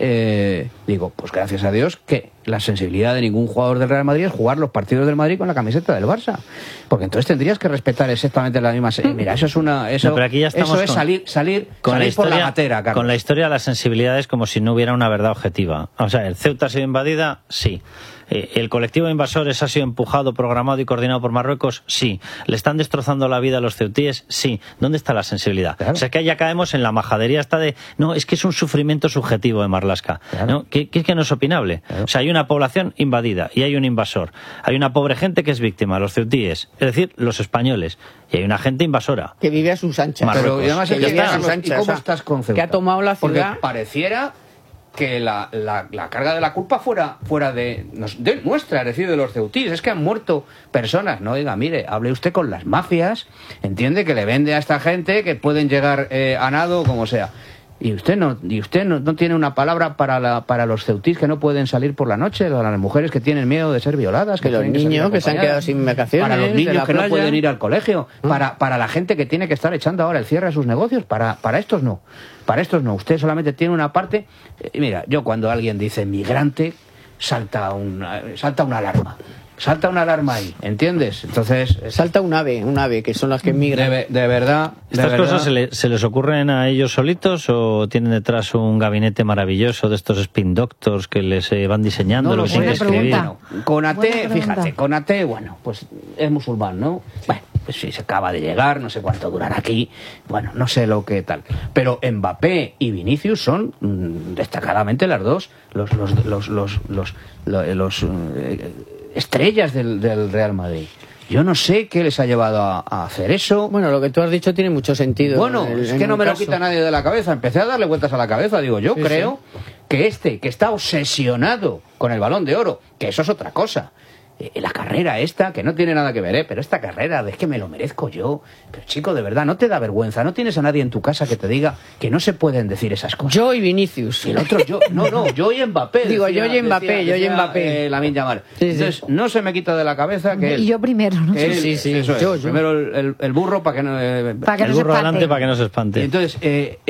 eh, digo, pues gracias a Dios que la sensibilidad de ningún jugador del Real Madrid es jugar los partidos del Madrid con la camiseta del Barça, porque entonces tendrías que respetar exactamente la misma. Mira, eso es una, eso, no, pero aquí ya estamos eso es con, salir, salir, con salir la historia, por la gatera, Carlos. Con la historia de las sensibilidades como si no hubiera una verdad objetiva. O sea, el Ceuta ha sido invadida, sí. ¿El colectivo de invasores ha sido empujado, programado y coordinado por Marruecos? Sí. ¿Le están destrozando la vida a los ceutíes? Sí. ¿Dónde está la sensibilidad? Claro. O sea, que ya caemos en la majadería esta de, no, es que es un sufrimiento subjetivo de Marlaska. Claro. ¿No? Que, que, que no es opinable. Claro. O sea, hay una población invadida y hay un invasor. Hay una pobre gente que es víctima, los ceutíes, es decir, los españoles. Y hay una gente invasora. Que vive a sus anchas. Marruecos. Pero y además, que vive a sus anchas. ¿Y cómo o sea, estás con Ceuta? Que ha tomado la ciudad. Porque pareciera que la, la, la carga de la culpa fuera, fuera de, de nuestra, es decir, de los ceutíes. Es que han muerto personas. No, oiga, mire, hable usted con las mafias, entiende que le vende a esta gente que pueden llegar eh, a nado, como sea. Y usted no y usted no, no tiene una palabra para la, para los ceutís que no pueden salir por la noche, para las mujeres que tienen miedo de ser violadas, que los niños que se han quedado sin vacaciones, para los niños que playa. no pueden ir al colegio, ¿Mm? para, para la gente que tiene que estar echando ahora el cierre a sus negocios, para, para estos no, para estos no. Usted solamente tiene una parte. Eh, mira, yo cuando alguien dice migrante, salta una, salta una alarma. Salta una alarma ahí, ¿entiendes? Entonces... Salta un ave, un ave, que son las que migran. De, de verdad... De ¿Estas verdad. cosas se, le, se les ocurren a ellos solitos o tienen detrás un gabinete maravilloso de estos spin doctors que les eh, van diseñando No lo lo que tienen que sé, escribir? bueno, Conate, Buena pregunta. fíjate, Conate, bueno, pues es musulmán, ¿no? Bueno, pues sí, se acaba de llegar, no sé cuánto durará aquí, bueno, no sé lo que tal. Pero Mbappé y Vinicius son mm, destacadamente las dos, los, los, los, los, los, los, los, eh, estrellas del, del Real Madrid. Yo no sé qué les ha llevado a, a hacer eso. Bueno, lo que tú has dicho tiene mucho sentido. Bueno, en el- es en que no un me lo caso. quita nadie de la cabeza. Empecé a darle vueltas a la cabeza. Digo, yo Sí, creo que este, que está obsesionado con el Balón de Oro, que eso es otra cosa. Eh, la carrera esta, que no tiene nada que ver, ¿eh? Pero esta carrera, es que me lo merezco yo. Pero chico, de verdad, ¿no te da vergüenza? ¿No tienes a nadie en tu casa que te diga que no se pueden decir esas cosas? Yo y Vinicius. Y el otro, yo, no, no, yo y Mbappé. Digo, decía- yo y Mbappé, decía- yo y decía, Mbappé. eh, Lamine Yamal. Sí, sí. Entonces, no se me quita de la cabeza que él... Y yo primero, ¿no? que él- Sí, sí, eso es. yo, yo. Primero el, el- el burro para que no... eh, Para que El no se burro espante. adelante para que no se espante. y entonces, eh,